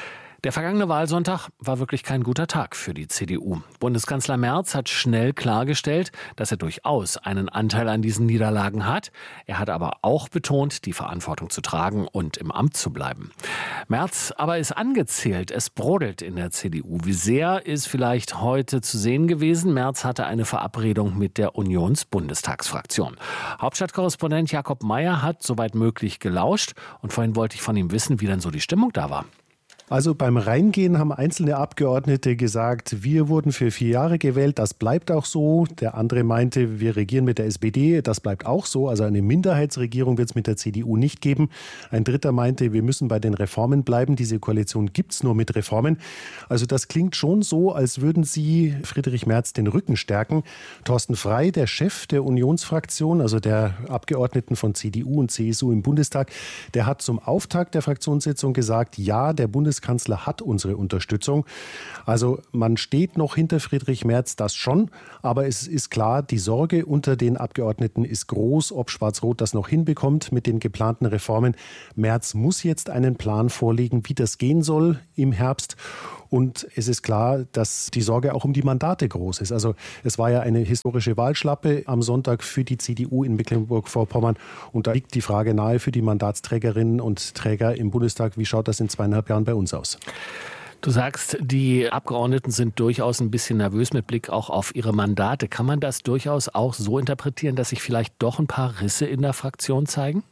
Speaker 4: Der vergangene Wahlsonntag war wirklich kein guter Tag für die CDU. Bundeskanzler Merz hat schnell klargestellt, dass er durchaus einen Anteil an diesen Niederlagen hat. Er hat aber auch betont, die Verantwortung zu tragen und im Amt zu bleiben. Merz aber ist angezählt. Es brodelt in der CDU. Wie sehr ist vielleicht heute zu sehen gewesen? Merz hatte eine Verabredung mit der Unionsbundestagsfraktion. Hauptstadtkorrespondent Jakob Mayer hat soweit möglich gelauscht. Und vorhin wollte ich von ihm wissen, wie denn so die Stimmung da war.
Speaker 10: Also beim Reingehen haben einzelne Abgeordnete gesagt, wir wurden für 4 Jahre gewählt, das bleibt auch so. Der andere meinte, wir regieren mit der SPD, das bleibt auch so. Also eine Minderheitsregierung wird es mit der CDU nicht geben. Ein dritter meinte, wir müssen bei den Reformen bleiben. Diese Koalition gibt es nur mit Reformen. Also das klingt schon so, als würden sie Friedrich Merz den Rücken stärken. Thorsten Frey, der Chef der Unionsfraktion, also der Abgeordneten von CDU und CSU im Bundestag, der hat zum Auftakt der Fraktionssitzung gesagt, ja, der Bundeskanzler hat unsere Unterstützung. Also man steht noch hinter Friedrich Merz, das schon. Aber es ist klar, die Sorge unter den Abgeordneten ist groß, ob Schwarz-Rot das noch hinbekommt mit den geplanten Reformen. Merz muss jetzt einen Plan vorlegen, wie das gehen soll im Herbst. Und es ist klar, dass die Sorge auch um die Mandate groß ist. Also es war ja eine historische Wahlschlappe am Sonntag für die CDU in Mecklenburg-Vorpommern. Und da liegt die Frage nahe für die Mandatsträgerinnen und Träger im Bundestag, wie schaut das in 2,5 Jahren bei uns aus?
Speaker 4: Du sagst, die Abgeordneten sind durchaus ein bisschen nervös mit Blick auch auf ihre Mandate. Kann man das durchaus auch so interpretieren, dass sich vielleicht doch ein paar Risse in der Fraktion zeigen?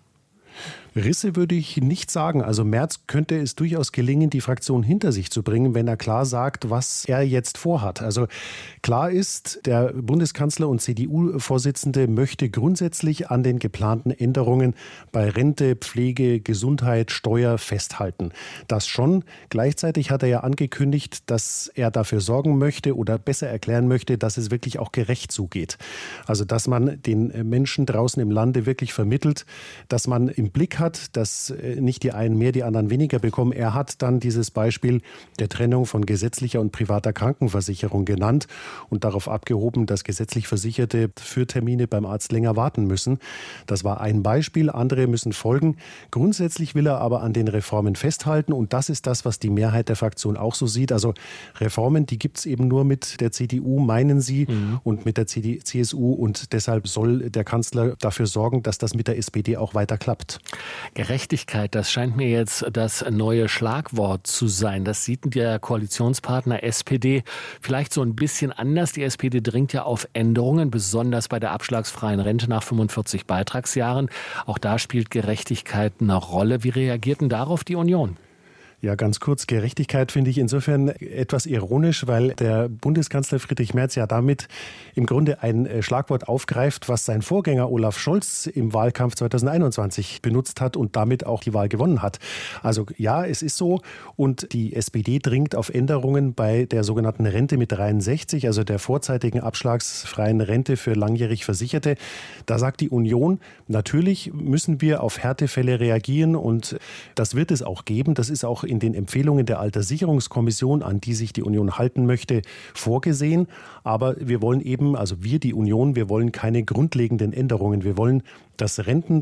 Speaker 10: Risse würde ich nicht sagen. Also Merz könnte es durchaus gelingen, die Fraktion hinter sich zu bringen, wenn er klar sagt, was er jetzt vorhat. Also klar ist, der Bundeskanzler und CDU-Vorsitzende möchte grundsätzlich an den geplanten Änderungen bei Rente, Pflege, Gesundheit, Steuer festhalten. Das schon. Gleichzeitig hat er ja angekündigt, dass er dafür sorgen möchte oder besser erklären möchte, dass es wirklich auch gerecht zugeht. Also dass man den Menschen draußen im Lande wirklich vermittelt, dass man im Blick hat, dass nicht die einen mehr, die anderen weniger bekommen. Er hat dann dieses Beispiel der Trennung von gesetzlicher und privater Krankenversicherung genannt und darauf abgehoben, dass gesetzlich Versicherte für Termine beim Arzt länger warten müssen. Das war ein Beispiel, andere müssen folgen. Grundsätzlich will er aber an den Reformen festhalten und das ist das, was die Mehrheit der Fraktion auch so sieht. Also Reformen, die gibt es eben nur mit der CDU, meinen sie, und mit der CSU und deshalb soll der Kanzler dafür sorgen, dass das mit der SPD auch weiter klappt.
Speaker 4: Gerechtigkeit, das scheint mir jetzt das neue Schlagwort zu sein. Das sieht der Koalitionspartner SPD vielleicht so ein bisschen anders. Die SPD dringt ja auf Änderungen, besonders bei der abschlagsfreien Rente nach 45 Beitragsjahren. Auch da spielt Gerechtigkeit eine Rolle. Wie reagiert denn darauf die Union?
Speaker 10: Ja, ganz kurz, Gerechtigkeit finde ich insofern etwas ironisch, weil der Bundeskanzler Friedrich Merz ja damit im Grunde ein Schlagwort aufgreift, was sein Vorgänger Olaf Scholz im Wahlkampf 2021 benutzt hat und damit auch die Wahl gewonnen hat. Also ja, es ist so und die SPD dringt auf Änderungen bei der sogenannten Rente mit 63, also der vorzeitigen abschlagsfreien Rente für langjährig Versicherte. Da sagt die Union, natürlich müssen wir auf Härtefälle reagieren und das wird es auch geben. Das ist auch in den Empfehlungen der Alterssicherungskommission, an die sich die Union halten möchte, vorgesehen. Aber wir wollen eben, also wir, die Union, wir wollen keine grundlegenden Änderungen. Wir wollen das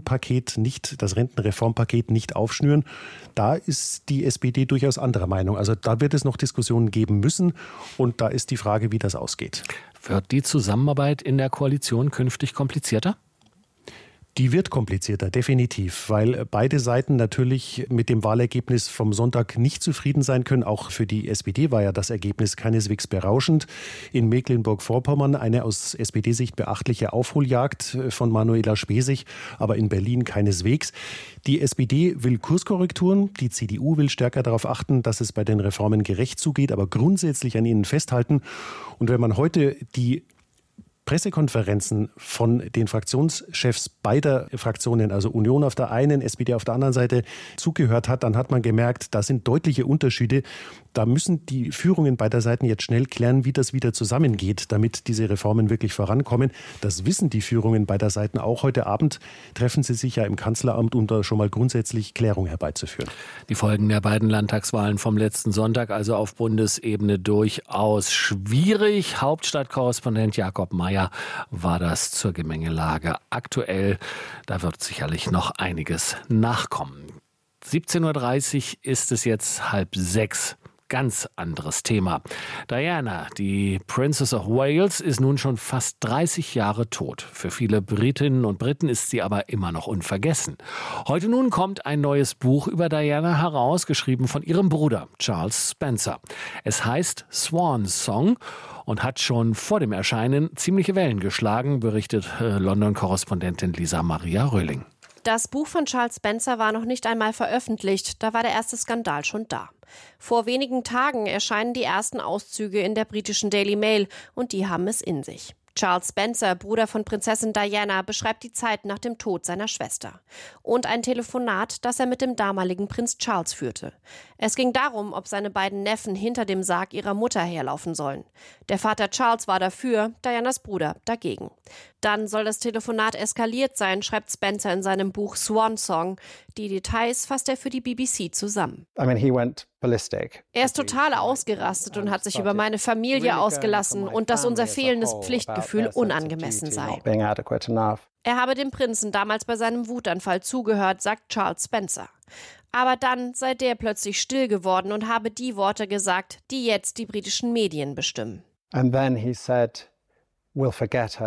Speaker 10: Rentenreformpaket nicht aufschnüren. Da ist die SPD durchaus anderer Meinung. Also da wird es noch Diskussionen geben müssen. Und da ist die Frage, wie das ausgeht.
Speaker 4: Wird die Zusammenarbeit in der Koalition künftig komplizierter?
Speaker 10: Die wird komplizierter, definitiv, weil beide Seiten natürlich mit dem Wahlergebnis vom Sonntag nicht zufrieden sein können. Auch für die SPD war ja das Ergebnis keineswegs berauschend. In Mecklenburg-Vorpommern eine aus SPD-Sicht beachtliche Aufholjagd von Manuela Schwesig, aber in Berlin keineswegs. Die SPD will Kurskorrekturen, die CDU will stärker darauf achten, dass es bei den Reformen gerecht zugeht, aber grundsätzlich an ihnen festhalten. Und wenn man heute die Pressekonferenzen von den Fraktionschefs beider Fraktionen, also Union auf der einen, SPD auf der anderen Seite, zugehört hat, dann hat man gemerkt, da sind deutliche Unterschiede. Da müssen die Führungen beider Seiten jetzt schnell klären, wie das wieder zusammengeht, damit diese Reformen wirklich vorankommen. Das wissen die Führungen beider Seiten auch. Heute Abend treffen sie sich ja im Kanzleramt, um da schon mal grundsätzlich Klärung herbeizuführen.
Speaker 4: Die Folgen der beiden Landtagswahlen vom letzten Sonntag, also auf Bundesebene, durchaus schwierig. Hauptstadtkorrespondent Jakob Mayer war das zur Gemengelage aktuell. Da wird sicherlich noch einiges nachkommen. 17.30 Uhr ist es jetzt 5:30. ganz anderes Thema. Diana, die Princess of Wales, ist nun schon fast 30 Jahre tot. Für viele Britinnen und Briten ist sie aber immer noch unvergessen. Heute nun kommt ein neues Buch über Diana heraus, geschrieben von ihrem Bruder Charles Spencer. Es heißt Swan Song und hat schon vor dem Erscheinen ziemliche Wellen geschlagen, berichtet London-Korrespondentin Lisa Maria Röhling.
Speaker 11: Das Buch von Charles Spencer war noch nicht einmal veröffentlicht, da war der erste Skandal schon da. Vor wenigen Tagen erscheinen die ersten Auszüge in der britischen Daily Mail und die haben es in sich. Charles Spencer, Bruder von Prinzessin Diana, beschreibt die Zeit nach dem Tod seiner Schwester. Und ein Telefonat, das er mit dem damaligen Prinz Charles führte. Es ging darum, ob seine beiden Neffen hinter dem Sarg ihrer Mutter herlaufen sollen. Der Vater Charles war dafür, Dianas Bruder dagegen. Dann soll das Telefonat eskaliert sein, schreibt Spencer in seinem Buch Swan Song. Die Details fasst er für die BBC zusammen. Er ist total ausgerastet und hat sich über meine Familie ausgelassen und dass unser fehlendes Pflichtgefühl unangemessen sei. Er habe dem Prinzen damals bei seinem Wutanfall zugehört, sagt Charles Spencer. Aber dann sei der plötzlich still geworden und habe die Worte gesagt, die jetzt die britischen Medien bestimmen.
Speaker 12: And then he said, "We'll forget her."